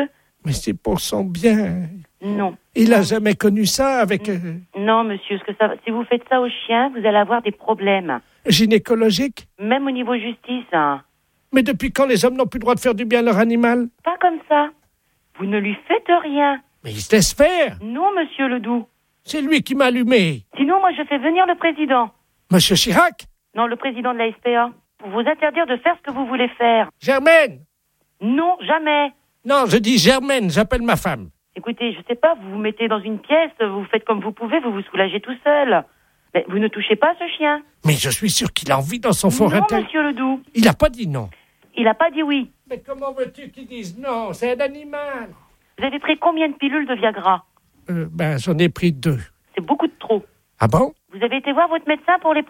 Mais c'est pour son bien. Non. Il a jamais connu ça avec... Euh, Non, monsieur, ce que ça, si vous faites ça au chien, vous allez avoir des problèmes. gynécologique. Même au niveau justice. Hein. Mais depuis quand les hommes n'ont plus le droit de faire du bien à leur animal? Pas comme ça. Vous ne lui faites rien. Mais il se laisse faire. Non, monsieur Ledoux. C'est lui qui m'a allumé. Sinon, moi, je fais venir le président. Monsieur Chirac? Non, le président de la S P A. Pour vous interdire de faire ce que vous voulez faire. Germaine? Non, jamais. Non, je dis Germaine, j'appelle ma femme. Écoutez, je sais pas, vous vous mettez dans une pièce, vous faites comme vous pouvez, vous vous soulagez tout seul. Mais vous ne touchez pas ce chien. Mais je suis sûr qu'il a envie dans son fort intérieur. Non, monsieur Ledoux. Il n'a pas dit non. Il n'a pas dit oui. Mais comment veux-tu qu'ils disent non? C'est un animal. Vous avez pris combien de pilules de Viagra? Euh, ben, j'en ai pris deux. C'est beaucoup de trop. Ah bon? Vous avez été voir votre médecin pour les